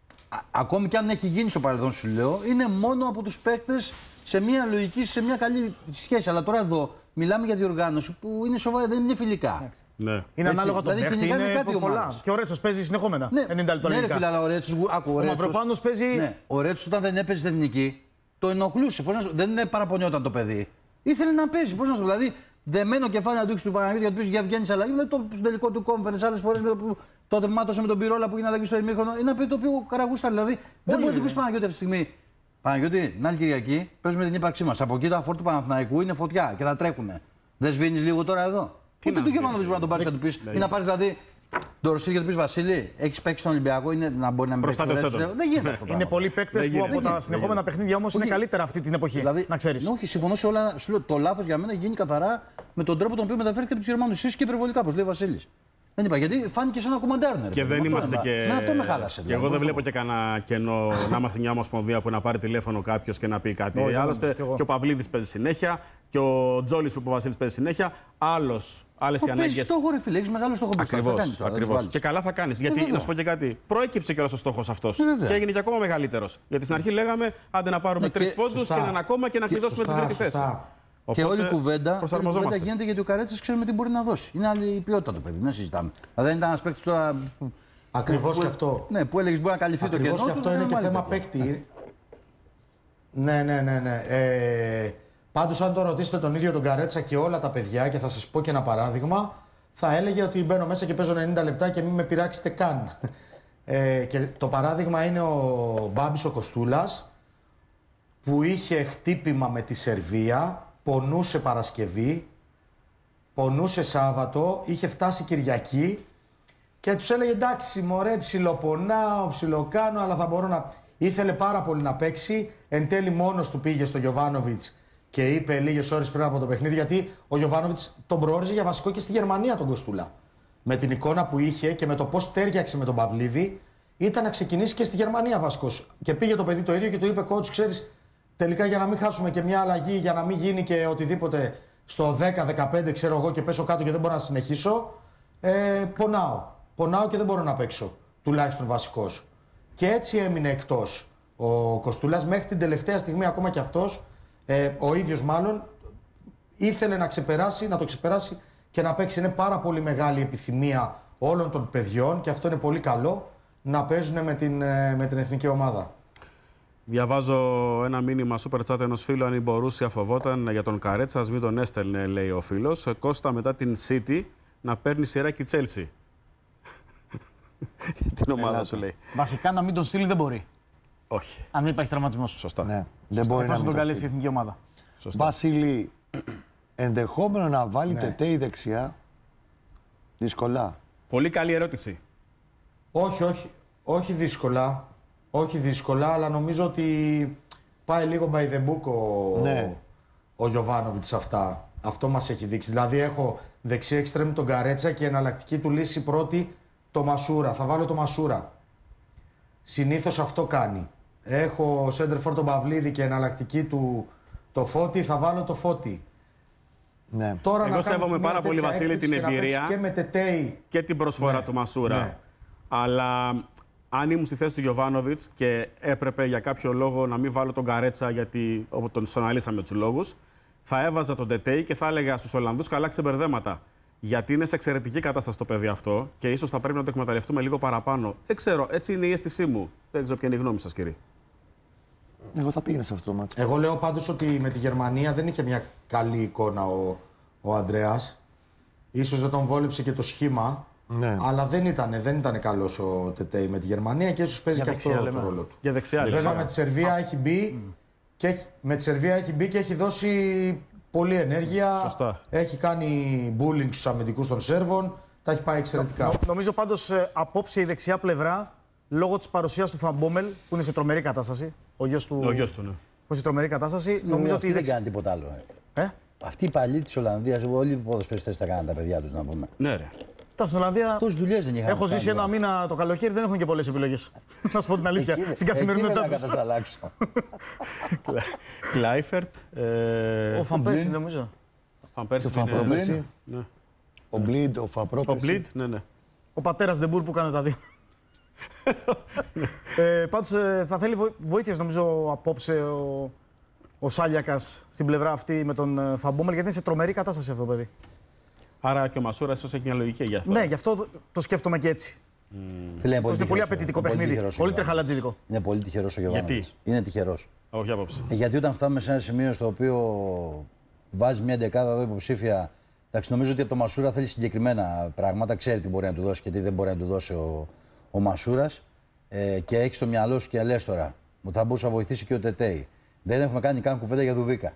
[SPEAKER 5] Ακόμη και αν έχει γίνει στο παρελθόν, σου λέω, είναι μόνο από τους παίκτες σε μια λογική, σε μια καλή σχέση. Αλλά τώρα εδώ μιλάμε για διοργάνωση που είναι σοβαρή, δεν είναι φιλικά.
[SPEAKER 2] Ναι.
[SPEAKER 3] Είναι
[SPEAKER 5] Έτσι,
[SPEAKER 3] ανάλογα το
[SPEAKER 5] δηλαδή,
[SPEAKER 3] παίχτη,
[SPEAKER 5] κυνηγάνε
[SPEAKER 3] είναι
[SPEAKER 5] κάτι
[SPEAKER 3] πολλά.
[SPEAKER 5] ομάδες.
[SPEAKER 3] Και ο Ρέτσος παίζει συνεχόμενα.
[SPEAKER 5] Ναι,
[SPEAKER 3] 90 λεπτά.
[SPEAKER 5] ναι, ρε φίλε, αλλά ο Ρέτσος,
[SPEAKER 3] Ο Μαυροπάνος παίζει.
[SPEAKER 5] Ναι, ο Ρέτσος όταν δεν έπαιζε στην εθνική, το ενοχλούσε. Δεν παραπονιόταν το παιδί. Ήθελε να παίζει. Πώς να σου πω, δηλαδή, δεμένο κεφάλι να του έχει του Παναγιώτη για να του πει: για βγαίνει αλλαγή. Δηλαδή, στο τελικό του κόμφερνς, άλλες φορές τότε μάτωσε με τον Πυρόλα που έγινε αλλαγή στο ημίχρονο. Είναι ένα παιδί το οποίο καραγούστα. Δηλαδή, δεν μπορεί να του πει Παναγιώτη αυτή τη στιγμή: Παναγιώτη, την άλλη Κυριακή παίζουμε την ύπαρξή μας. Από εκεί τα φόρ του Παναθηναϊκού είναι φωτιά και θα τρέχουνε. Δεν σβήνεις λίγο τώρα εδώ. Ούτε του Γιωβάνοβιτς μπορεί να τον πάρει και να του πει: ή να πάρει δηλαδή το Ρωσίδη και να του πει: Βασίλη, έχει παίξει στον Ολυμπιακό, είναι να μπορεί να μην παίξει. Δεν γίνεται αυτό.
[SPEAKER 3] Είναι πολλοί παίκτες που από τα συνεχόμενα παιχνίδια όμως είναι καλύτερα αυτή την εποχή.
[SPEAKER 5] Δηλαδή,
[SPEAKER 3] να ξέρεις.
[SPEAKER 5] Όχι, συμφωνώ σε όλα. Σου λέω, το λάθος για μένα έχει γίνει καθαρά με τον τρόπο τον οποίο μεταφέρθηκε από του Γερμανού. Ίσως και υπερβολικά, όπως λέει ο Βασίλης. Δεν είπα, γιατί φάνηκε σαν ένα κομμαντάρνερ.
[SPEAKER 2] Και δεν είμαστε και.
[SPEAKER 5] Ναι, αυτό με χάλασε.
[SPEAKER 2] Και εγώ δεν βλέπω και κανένα κενό να είμαστε μια ομοσπονδία που να πάρει τηλέφωνο κάποιο και να πει κάτι. Άλλωστε και ο Παυλίδης παίζει συνέχεια και ο Τζόλης που είπε ο Βασίλης παίζει συνέχεια. Άλλες οι ανάγκες.
[SPEAKER 5] Έχει στόχο, ρε φίλε, έχει μεγάλο στόχο μπροστά.
[SPEAKER 2] Ακριβώς. Και καλά θα κάνεις. Γιατί να σου πω και κάτι. Προέκυψε κιόλας ο στόχος αυτός. Και έγινε και ακόμα μεγαλύτερος. Γιατί στην αρχή λέγαμε άντε να πάρουμε 3 πόντους και έναν ακόμα και να κλειδώσουμε την τρίτη θέση.
[SPEAKER 5] Και όλη η κουβέντα γίνεται γιατί ο Καρέτσας ξέρουμε τι μπορεί να δώσει. Είναι άλλη η ποιότητα το παιδί, δεν συζητάμε. Δηλαδή δεν ήταν ένα παίκτη τώρα.
[SPEAKER 4] Ακριβώς και αυτό.
[SPEAKER 5] Ναι, που έλεγε μπορεί να καλυφθεί το κενό.
[SPEAKER 4] Ακριβώς και αυτό είναι και θέμα παίκτη. Ναι. Πάντως, αν το ρωτήσετε τον ίδιο τον Καρέτσα και όλα τα παιδιά, και θα σας πω και ένα παράδειγμα, θα έλεγε ότι μπαίνω μέσα και παίζω 90 λεπτά και μην με πειράξετε καν. Και το παράδειγμα είναι ο Μπάμπης ο Κοστούλας, που είχε χτύπημα με τη Σερβία, πονούσε Παρασκευή, πονούσε Σάββατο, είχε φτάσει Κυριακή και τους έλεγε εντάξει μωρέ ψιλοπονάω, ψιλοκάνω, αλλά θα μπορώ να... Ήθελε πάρα πολύ να παίξει, εν τέλει μόνος του πήγε στο Γιοβάνοβιτς και είπε λίγες ώρες πριν από το παιχνίδι, γιατί ο Γιοβάνοβιτς τον προόριζε για βασικό και στη Γερμανία τον Κοστούλα. Με την εικόνα που είχε και με το πώς τέριαξε με τον Παυλίδη, ήταν να ξεκινήσει και στη Γερμανία βασικός. Και πήγε το παιδί το ίδιο και του είπε coach, ξέρεις, τελικά για να μην χάσουμε και μια αλλαγή, για να μην γίνει και οτιδήποτε στο 10-15 ξέρω εγώ και πέσω κάτω και δεν μπορώ να συνεχίσω, πονάω. Πονάω και δεν μπορώ να παίξω, τουλάχιστον βασικός. Και έτσι έμεινε εκτός ο Κοστούλας μέχρι την τελευταία στιγμή, ακόμα και αυτός, ο ίδιος μάλλον, ήθελε να το ξεπεράσει και να παίξει. Είναι πάρα πολύ μεγάλη επιθυμία όλων των παιδιών και αυτό είναι πολύ καλό, να παίζουν με την εθνική ομάδα.
[SPEAKER 2] Διαβάζω ένα μήνυμα super chat ενός φίλου. Αν η Μπορούσια φοβόταν για τον Καρέτσα, μην τον έστελνε, λέει ο φίλος. Κώστα μετά την City να παίρνει σειρά και η Chelsea. Την ομάδα σου λέει.
[SPEAKER 3] Βασικά να μην τον στείλει δεν μπορεί.
[SPEAKER 2] Όχι.
[SPEAKER 3] Αν δεν υπάρχει τραυματισμός.
[SPEAKER 2] Σωστά.
[SPEAKER 1] Ναι, δεν μπορεί να
[SPEAKER 3] τον καλέσει η εθνική ομάδα.
[SPEAKER 2] Σωστά.
[SPEAKER 1] Βασίλη, ενδεχόμενο να βάλει Τετέι δεξιά, δύσκολα.
[SPEAKER 2] Πολύ καλή ερώτηση.
[SPEAKER 4] Όχι δύσκολα. Όχι δύσκολα, αλλά νομίζω ότι πάει λίγο by the book ο Γιοβάνοβιτς αυτά. Αυτό μας έχει δείξει. Δηλαδή έχω δεξί εξτρέμ τον Καρέτσα και εναλλακτική του λύση πρώτη το Μασούρα. Θα βάλω το Μασούρα. Συνήθως αυτό κάνει. Έχω σέντερφορ τον Παυλίδη και εναλλακτική του το Φώτη, θα βάλω το Φώτη.
[SPEAKER 1] Ναι.
[SPEAKER 4] Τώρα
[SPEAKER 2] Εγώ σέβομαι πάρα πολύ, Βασίλη, την εμπειρία
[SPEAKER 4] και με Τετέι
[SPEAKER 2] και την προσφορά του Μασούρα.
[SPEAKER 4] Ναι.
[SPEAKER 2] Αλλά αν ήμουν στη θέση του Γιοβάνοβιτς και έπρεπε για κάποιο λόγο να μην βάλω τον Καρέτσα, γιατί τον αναλύσαμε τους λόγους, θα έβαζα τον Τετέι και θα έλεγα στους Ολλανδούς καλά ξεμπερδέματα. Γιατί είναι σε εξαιρετική κατάσταση το παιδί αυτό και ίσως θα πρέπει να το εκμεταλλευτούμε λίγο παραπάνω. Δεν ξέρω, έτσι είναι η αίσθησή μου. Δεν ξέρω ποια είναι η γνώμη σας, κύριε.
[SPEAKER 1] Εγώ θα πήγαινα σε αυτό το μάτσο.
[SPEAKER 4] Εγώ λέω πάντως ότι με τη Γερμανία δεν είχε μια καλή εικόνα ο Ανδρέας. Ίσως δεν τον βόλεψε και το σχήμα.
[SPEAKER 1] Ναι.
[SPEAKER 4] Αλλά δεν ήταν καλός ο Τετέι με τη Γερμανία και ίσως παίζει και αυτό το ρόλο του.
[SPEAKER 2] Για δεξιά,
[SPEAKER 4] Βέβαια με τη Σερβία έχει μπει και έχει δώσει πολλή ενέργεια.
[SPEAKER 2] Σωστά.
[SPEAKER 4] Έχει κάνει bullying στους αμυντικούς των Σέρβων. Τα έχει πάει εξαιρετικά.
[SPEAKER 3] Νομίζω πάντως απόψε η δεξιά πλευρά, λόγω της παρουσίας του Φαμπόμελ, που είναι σε τρομερή κατάσταση. Ο γιος του,
[SPEAKER 2] ναι.
[SPEAKER 3] που σε τρομερή κατάσταση. Νομίζω ότι
[SPEAKER 5] δεν κάνει τίποτα άλλο. Αυτοί οι παλιοί της Ολλανδίας, όλοι οι ποδοσφαιριστές τα κάνουν τα παιδιά τους, να πούμε.
[SPEAKER 2] Ναι, ρε.
[SPEAKER 3] Τώρα στην Ολλανδία.
[SPEAKER 5] Τόσες δουλειές δεν είχαν.
[SPEAKER 3] Έχω ζήσει ένα μήνα το καλοκαίρι, δεν έχουν και πολλές επιλογές. Να σου πω την αλήθεια. Στην καθημερινότητά
[SPEAKER 5] τους.
[SPEAKER 3] τους.
[SPEAKER 5] Δεν θα κατασταλάξω.
[SPEAKER 2] Κλάιφερτ.
[SPEAKER 3] Ο Φαμπέρση, νομίζω.
[SPEAKER 2] Φαμπέρση.
[SPEAKER 1] Ο Μπλιντ, ο Φαπρόπερση.
[SPEAKER 2] Ο Μπλιντ, ναι.
[SPEAKER 3] Ο πατέρας Ντεμπούρ που κάνει τα δύο. Πάντως θα θέλει βοήθειες νομίζω απόψε ο Σάλιακας στην πλευρά αυτή με τον Φαμπόμελ, γιατί είναι σε τρομερή κατάσταση αυτό το παιδί.
[SPEAKER 2] Άρα και ο Μασούρας ίσως έχει μια λογική γι' αυτό.
[SPEAKER 3] Ναι, γι' αυτό το σκέφτομαι και έτσι.
[SPEAKER 5] Φίλε,
[SPEAKER 3] Είναι πολύ απαιτητικό παιχνίδι. Πολύ τρεχαλατζίδικο.
[SPEAKER 5] Είναι πολύ τυχερός ο Γιωβάνοβιτς.
[SPEAKER 2] Γιατί?
[SPEAKER 5] Είναι τυχερός.
[SPEAKER 2] Όχι άποψη.
[SPEAKER 5] Γιατί όταν φτάνουμε σε ένα σημείο στο οποίο βάζει μια δεκάδα εδώ υποψήφια. Εντάξει, νομίζω ότι από το Μασούρα θέλει συγκεκριμένα πράγματα. Ξέρει τι μπορεί να του δώσει και τι δεν μπορεί να του δώσει ο Μασούρας. Και έχει στο μυαλό σου και λες τώρα ότι θα μπορούσε να βοηθήσει και ο Τετέι. Δεν έχουμε κάνει καν κουβέντα για Δουβίκα.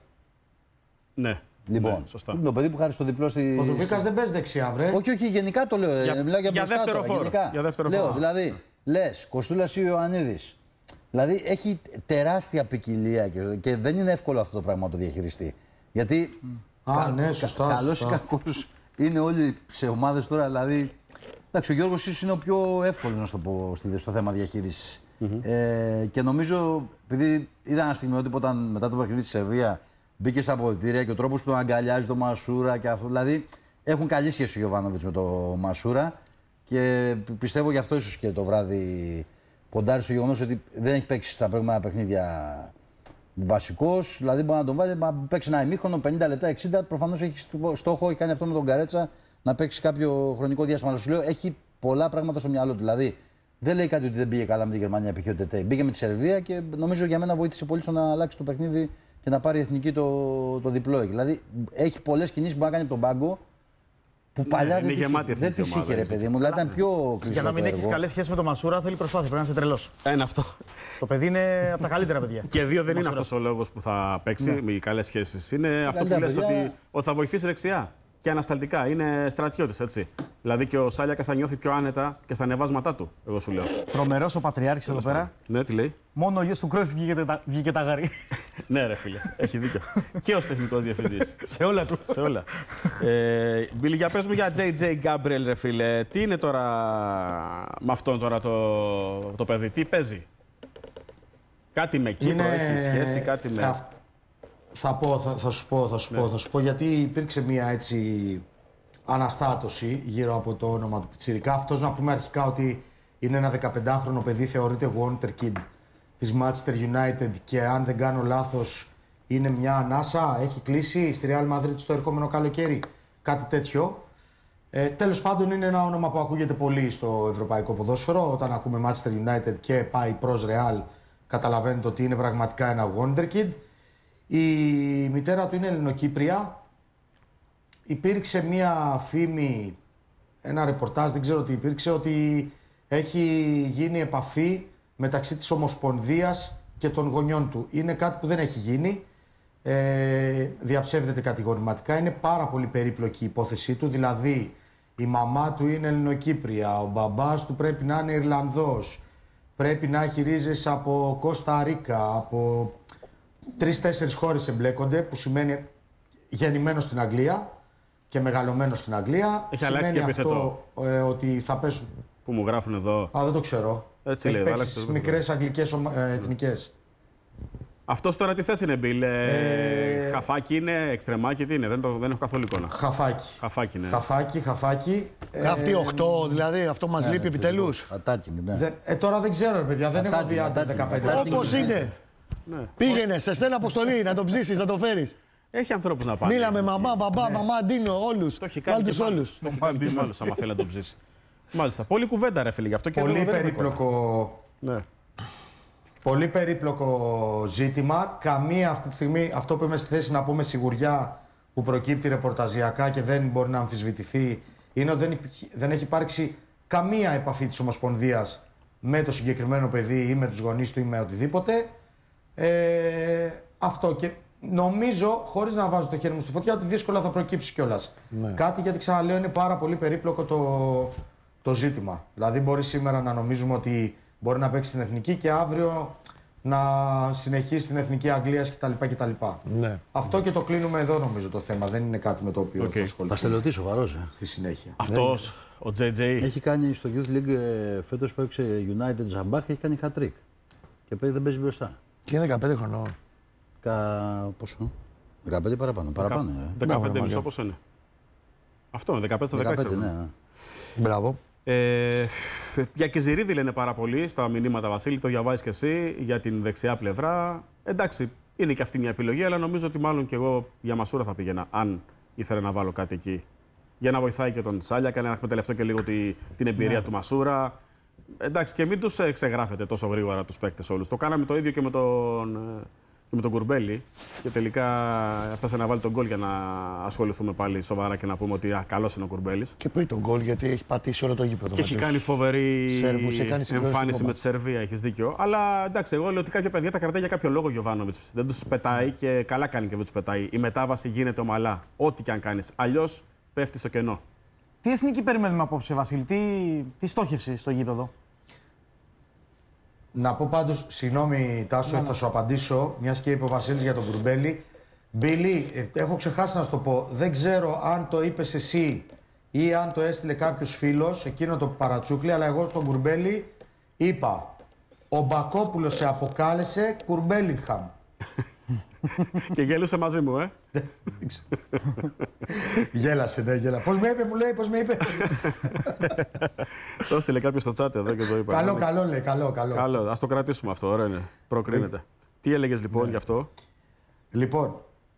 [SPEAKER 2] Ναι.
[SPEAKER 5] Λοιπόν,
[SPEAKER 2] ναι, σωστά.
[SPEAKER 5] το παιδί που χάρη στο διπλό στη.
[SPEAKER 4] Ο Δουβίκας δεν παίζει δεξιά, βρε.
[SPEAKER 5] Όχι, γενικά το λέω. Μιλάω για
[SPEAKER 2] δεύτερο φόρο.
[SPEAKER 5] Για
[SPEAKER 2] δεύτερο
[SPEAKER 5] λέω,
[SPEAKER 2] φόρο.
[SPEAKER 5] Δηλαδή, λες, Κοστούλας ή Ιωαννίδης. Δηλαδή, έχει τεράστια ποικιλία και δεν είναι εύκολο αυτό το πράγμα να το διαχειριστεί. Γιατί.
[SPEAKER 4] Ναι, σωστά.
[SPEAKER 5] Καλός ή κακός είναι όλοι σε ομάδες τώρα. Δηλαδή, εντάξει, ο Γιώργος ίσως είναι ο πιο εύκολος, να σου το πω, στο θέμα διαχείρισης. Και νομίζω, επειδή είδα ένα στιγμιότυπο όταν μετά το παιχνίδι της Σερβία μπήκε στα αποδυτήρια και ο τρόπος που τον αγκαλιάζει το Μασούρα και αυτό. Δηλαδή, έχουν καλή σχέση ο Γιοβάνοβιτς με το Μασούρα και πιστεύω γι' αυτό ίσως και το βράδυ ποντάρει στο γεγονός ότι δεν έχει παίξει στα προηγούμενα παιχνίδια βασικός. Δηλαδή, μπορεί να τον βάλει να παίξει ένα ημίχρονο 50 λεπτά, 60. Προφανώς έχει στόχο, έχει κάνει αυτό με τον Καρέτσα, να παίξει κάποιο χρονικό διάστημα. Αλλά σου λέω, έχει πολλά πράγματα στο μυαλό του. Δηλαδή, δεν λέει κάτι ότι δεν πήγε καλά με τη Γερμανία, π.χ. ο Τετέι. Μπήκε με τη Σερβία και νομίζω για μένα βοήθησε πολύ στο να αλλάξει το παιχνίδι και να πάρει η εθνική το διπλό. Δηλαδή, έχει πολλές κινήσεις που μπορεί να κάνει από τον πάγκο που παλιά δεν τις είχε, ρε παιδί μου. Δηλαδή, ήταν πιο κλειστό.
[SPEAKER 3] Για να μην έχει καλές σχέσεις με τον Μασούρα, θέλει προσπάθεια. Πρέπει να είσαι τρελός.
[SPEAKER 2] Ένα αυτό.
[SPEAKER 3] Το παιδί είναι από τα καλύτερα παιδιά.
[SPEAKER 2] Και δύο δεν είναι αυτός ο λόγος που θα παίξει με οι καλές σχέσεις. Είναι αυτό που λες ότι θα βοηθήσει δεξιά. Και ανασταλτικά. Είναι στρατιώτης, έτσι. Δηλαδή και ο Σάλιακας θα νιώθει πιο άνετα και στα ανεβάσματά του, εγώ σου λέω.
[SPEAKER 3] Τρομερός ο Πατριάρχης εδώ πέρα.
[SPEAKER 2] Ναι, τι λέει.
[SPEAKER 3] Μόνο ο γιος του Κρόιφ βγήκε τα γαρί.
[SPEAKER 2] Ναι, ρε φίλε, έχει δίκιο. Και ως τεχνικός διευθυντής.
[SPEAKER 3] Σε όλα του.
[SPEAKER 2] Σε όλα. Μπίλη, για πες μου για JJ Gabriel, ρε φίλε. Τι είναι τώρα με αυτόν τώρα το παιδί, τι παίζει. Κάτι με Κύπρο έχει σχέση, κάτι με...
[SPEAKER 4] Θα σου πω γιατί υπήρξε μια έτσι αναστάτωση γύρω από το όνομα του Πιτσιρικά. Αυτός να πούμε αρχικά ότι είναι ένα 15χρονο παιδί, θεωρείται wonder kid της Manchester United και αν δεν κάνω λάθος είναι μια ανάσα, έχει κλείσει στη Real Madrid στο ερχόμενο καλοκαίρι, κάτι τέτοιο. Τέλος πάντων είναι ένα όνομα που ακούγεται πολύ στο ευρωπαϊκό ποδόσφαιρο. Όταν ακούμε Manchester United και πάει προς Real καταλαβαίνετε ότι είναι πραγματικά ένα wonder kid. Η μητέρα του είναι Ελληνοκύπρια. Υπήρξε μία φήμη, ένα ρεπορτάζ, δεν ξέρω τι υπήρξε, ότι έχει γίνει επαφή μεταξύ της Ομοσπονδίας και των γονιών του. Είναι κάτι που δεν έχει γίνει. Διαψεύδεται κατηγορηματικά. Είναι πάρα πολύ περίπλοκη η υπόθεσή του. Δηλαδή, η μαμά του είναι Ελληνοκύπρια, ο μπαμπάς του πρέπει να είναι Ιρλανδός, πρέπει να έχει ρίζες από Κώστα Ρίκα, από 3-4 χώρες εμπλέκονται, που σημαίνει γεννημένος στην Αγγλία και μεγαλωμένος στην Αγγλία.
[SPEAKER 2] Έχει αλλάξει και επιθετό.
[SPEAKER 4] Ότι θα πέσουν.
[SPEAKER 2] Που μου γράφουν εδώ.
[SPEAKER 4] Δεν το ξέρω.
[SPEAKER 2] Έτσι
[SPEAKER 4] έχει
[SPEAKER 2] λέει,
[SPEAKER 4] παίξει στις μικρές αγγλικές εθνικές.
[SPEAKER 2] Αυτός τώρα τι θέση είναι, Μπιλ? Χαφάκι είναι, εξτρεμάκι, τι είναι? Δεν έχω καθόλου εικόνα.
[SPEAKER 4] Χαφάκι.
[SPEAKER 2] Ναι.
[SPEAKER 4] Χαφάκι.
[SPEAKER 1] Αυτή 8, δηλαδή, αυτό μας λείπει επιτέλους.
[SPEAKER 5] Ατάκι, ναι.
[SPEAKER 4] Τώρα δεν ξέρω, παιδιά, δεν έχω δει άντε 15.
[SPEAKER 1] Όπως είναι.
[SPEAKER 2] Ναι.
[SPEAKER 1] Πήγαινε, σε στέλνω αποστολή, να τον ψήσεις, να τον φέρεις.
[SPEAKER 2] Έχει ανθρώπους να πάνε.
[SPEAKER 1] Μίλα με μαμά, μπαμπά, μαμά, Ντίνο, όλους.
[SPEAKER 2] Το έχει κάνει
[SPEAKER 1] Βάλ'
[SPEAKER 2] και
[SPEAKER 1] τους
[SPEAKER 2] πάνω.
[SPEAKER 1] όλους.
[SPEAKER 2] Το έχει κάνει και μάλλον, άμα θέλει να τον ψήσει. Μάλιστα. Πολύ κουβέντα, ρε φίλε, γι' αυτό και
[SPEAKER 4] Πολύ
[SPEAKER 2] δεν έχω
[SPEAKER 4] περίπλοκο.
[SPEAKER 2] Ναι.
[SPEAKER 4] Πολύ περίπλοκο ζήτημα. Καμία αυτή τη στιγμή, αυτό που είμαι στη θέση να πούμε σιγουριά που προκύπτει ρεπορταζιακά και δεν μπορεί να αμφισβητηθεί, είναι ότι δεν έχει υπάρξει καμία επαφή της Ομοσπονδίας με το συγκεκριμένο παιδί ή με τους γονείς του ή με οτιδήποτε. Αυτό και νομίζω, χωρίς να βάζω το χέρι μου στη φωτιά, ότι δύσκολα θα προκύψει κιόλας. Ναι. Κάτι, γιατί ξαναλέω, είναι πάρα πολύ περίπλοκο το ζήτημα. Δηλαδή μπορεί σήμερα να νομίζουμε ότι μπορεί να παίξει στην εθνική και αύριο να συνεχίσει στην εθνική Αγγλίας κτλ.
[SPEAKER 1] Ναι.
[SPEAKER 4] Αυτό και το κλείνουμε εδώ, νομίζω, το θέμα. Δεν είναι κάτι με το οποίο θα ασχοληθεί.
[SPEAKER 5] Παστελωτής ο Βαρός.
[SPEAKER 4] Στη συνέχεια.
[SPEAKER 2] Αυτός, ο JJ.
[SPEAKER 5] Έχει κάνει στο Youth League φέτος που έπαιξε United Ζαμπάχ, έχει κάνει hat-trick. Και δεν παίζει μπροστά.
[SPEAKER 1] Και είναι 15 χρονών.
[SPEAKER 5] Πόσο? 15 παραπάνω.
[SPEAKER 2] 15 μισό πόσο είναι. Αυτό είναι, 15 στα 16.
[SPEAKER 5] Ναι.
[SPEAKER 1] Μπράβο.
[SPEAKER 2] Για Κιζηρίδη λένε πάρα πολύ στα μηνύματα, Βασίλη, το διαβάζεις και εσύ, για την δεξιά πλευρά. Εντάξει, είναι και αυτή μια επιλογή, αλλά νομίζω ότι μάλλον και εγώ για Μασούρα θα πήγαινα, αν ήθελα να βάλω κάτι εκεί. Για να βοηθάει και τον Τσάλιακα, να εκμεταλλευτώ και λίγο την εμπειρία του Μασούρα. Εντάξει, και μην τους ξεγράφετε τόσο γρήγορα τους παίκτες όλους. Το κάναμε το ίδιο και με τον Κουρμπέλη. Και τελικά έφτασε να βάλει τον γκολ για να ασχοληθούμε πάλι σοβαρά και να πούμε ότι καλός είναι ο Κουρμπέλης.
[SPEAKER 1] Και πριν τον γκολ, γιατί έχει πατήσει όλο το γήπεδο.
[SPEAKER 2] Και έχει κάνει φοβερή εμφάνιση με τη Σερβία, έχεις δίκιο. Αλλά εντάξει, εγώ λέω ότι κάποια παιδιά τα κρατάει για κάποιο λόγο ο Γιοβάνοβιτς. Δεν τους πετάει και καλά κάνει και δεν τους πετάει. Η μετάβαση γίνεται ομαλά. Ό,τι και αν κάνεις. Αλλιώς πέφτει στο κενό.
[SPEAKER 3] Τι εθνική περιμένουμε απόψε, Βασίλη, τι στόχευση στο γήπεδο?
[SPEAKER 4] Να πω πάντως, συγγνώμη Τάσο, θα σου απαντήσω, μιας και είπε ο Βασίλης για τον Κουρμπέλη. Μπίλη, έχω ξεχάσει να σου το πω, δεν ξέρω αν το είπες εσύ ή αν το έστειλε κάποιος φίλος, εκείνο το παρατσούκλι, αλλά εγώ στον Κουρμπέλη είπα, ο Μπακόπουλος σε αποκάλεσε Κουρμπέλιγχαμ.
[SPEAKER 2] Και γέλουσε μαζί μου,
[SPEAKER 4] Γέλασε, ναι, γέλασε. Πώς με είπε, μου λέει, πώς με είπε.
[SPEAKER 2] Το έστειλε κάποιος στο chat εδώ και το είπα.
[SPEAKER 4] Καλό λέει, καλό.
[SPEAKER 2] Καλό, ας το κρατήσουμε αυτό, ωραίο είναι. Προκρίνεται. Τι έλεγες λοιπόν γι' αυτό?
[SPEAKER 4] Λοιπόν,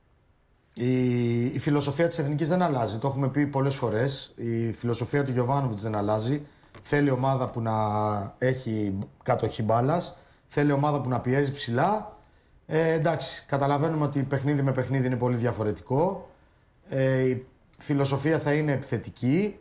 [SPEAKER 4] η φιλοσοφία της Εθνικής δεν αλλάζει, το έχουμε πει πολλές φορές. Η φιλοσοφία του Γιοβάνοβιτς δεν αλλάζει. Θέλει ομάδα που να έχει κατοχή μπάλας, θέλει ομάδα που να πιέζει ψηλά. Εντάξει, καταλαβαίνουμε ότι παιχνίδι με παιχνίδι είναι πολύ διαφορετικό. Η φιλοσοφία θα είναι επιθετική,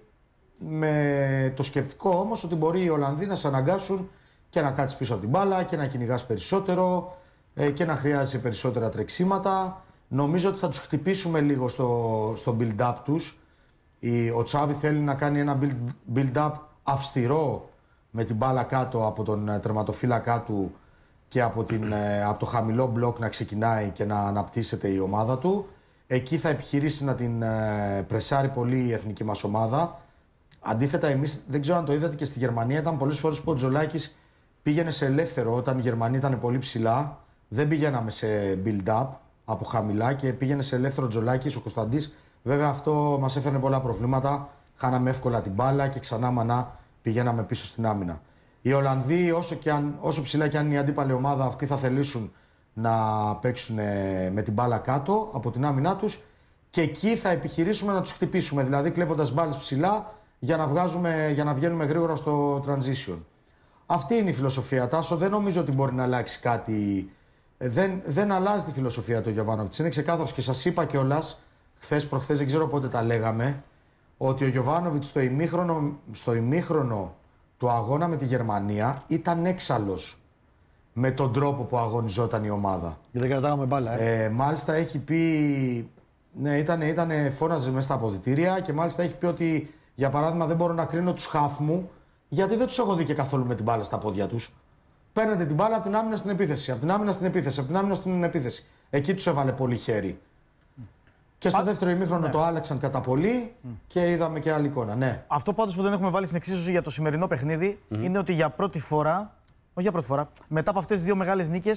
[SPEAKER 4] με το σκεπτικό όμως ότι μπορεί οι Ολλανδοί να σε αναγκάσουν και να κάτσεις πίσω από την μπάλα και να κυνηγάς περισσότερο και να χρειάζεσαι περισσότερα τρεξίματα. Νομίζω ότι θα τους χτυπήσουμε λίγο στο build-up τους. Ο Τσάβη θέλει να κάνει ένα build-up αυστηρό με την μπάλα κάτω από τον τερματοφύλακά του και από το χαμηλό μπλοκ να ξεκινάει και να αναπτύσσεται η ομάδα του. Εκεί θα επιχειρήσει να την πρεσάρει πολύ η εθνική μας ομάδα. Αντίθετα, εμείς, δεν ξέρω αν το είδατε και στη Γερμανία, ήταν πολλές φορές που ο Τζολάκης πήγαινε σε ελεύθερο όταν η Γερμανία ήταν πολύ ψηλά. Δεν πηγαίναμε σε build-up από χαμηλά και πήγαινε σε ελεύθερο Τζολάκης, ο Κωνσταντής. Βέβαια αυτό μας έφερνε πολλά προβλήματα. Χάναμε εύκολα την μπάλα και ξανά μανά πηγαίναμε πίσω στην άμυνα. Οι Ολλανδοί, όσο ψηλά και αν είναι η αντίπαλη ομάδα, αυτοί θα θελήσουν να παίξουν με την μπάλα κάτω από την άμυνά τους και εκεί θα επιχειρήσουμε να τους χτυπήσουμε. Δηλαδή κλέβοντας μπάλες ψηλά για να βγαίνουμε γρήγορα στο transition. Αυτή είναι η φιλοσοφία, Τάσο. Δεν νομίζω ότι μπορεί να αλλάξει κάτι. Δεν αλλάζει τη φιλοσοφία του Γιοβάνοβιτς. Είναι ξεκάθαρος και σας είπα κιόλας χθες προχθές, δεν ξέρω πότε τα λέγαμε, ότι ο Γιοβάνοβιτς στο ημίχρονο του αγώνα με τη Γερμανία ήταν έξαλλος με τον τρόπο που αγωνιζόταν η ομάδα.
[SPEAKER 1] Και δεν κρατάγαμε μπάλα,
[SPEAKER 4] Μάλιστα έχει πει, ναι, φώναζε μέσα στα αποδυτήρια και μάλιστα έχει πει ότι, για παράδειγμα, δεν μπορώ να κρίνω τους χαφ μου γιατί δεν τους έχω δει και καθόλου με την μπάλα στα πόδια τους. Παίρνετε την μπάλα από την άμυνα στην επίθεση, από την άμυνα στην επίθεση, από την άμυνα στην επίθεση. Εκεί τους έβαλε πολύ χέρι. Και στο δεύτερο ημίχρονο το άλλαξαν κατά πολύ και είδαμε και άλλη εικόνα. Ναι.
[SPEAKER 3] Αυτό πάντως που δεν έχουμε βάλει στην εξίσωση για το σημερινό παιχνίδι είναι ότι για πρώτη φορά, μετά από αυτές τις δύο μεγάλες νίκες,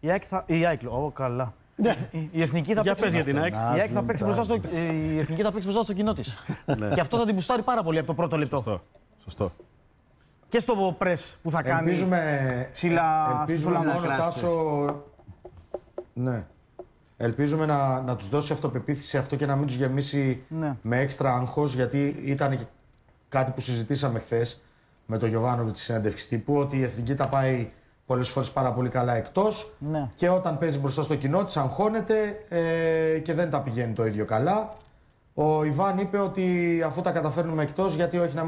[SPEAKER 3] Η ΑΕΚ, καλά. Η Εθνική θα
[SPEAKER 2] Για
[SPEAKER 3] παίξει.
[SPEAKER 2] πες για την ΑΕΚ.
[SPEAKER 3] Η ΑΕΚ θα παίξει μπροστά στο, η Εθνική θα παίξει μπροστά στο κοινό της. Και αυτό θα την μπουστάρει πάρα πολύ από το πρώτο λεπτό.
[SPEAKER 2] Σωστό.
[SPEAKER 3] Και στο πρες που θα κάνει.
[SPEAKER 4] Ελπίζουμε,
[SPEAKER 3] ψηλά
[SPEAKER 4] ελπίζουμε
[SPEAKER 3] στους
[SPEAKER 4] μόνο, Τάσο, ναι. Ελπίζουμε να τους δώσει αυτοπεποίθηση αυτό και να μην τους γεμίσει με έξτρα άγχος, γιατί ήταν και κάτι που συζητήσαμε χθες με τον Γιοβάνοβιτς στη συνέντευξη τύπου, ότι η Εθνική τα πάει πολλές φορές πάρα πολύ καλά εκτός και όταν παίζει μπροστά στο κοινό της αγχώνεται και δεν τα πηγαίνει το ίδιο καλά. Ο Ιβάν είπε ότι αφού τα καταφέρνουμε εκτός, γιατί όχι να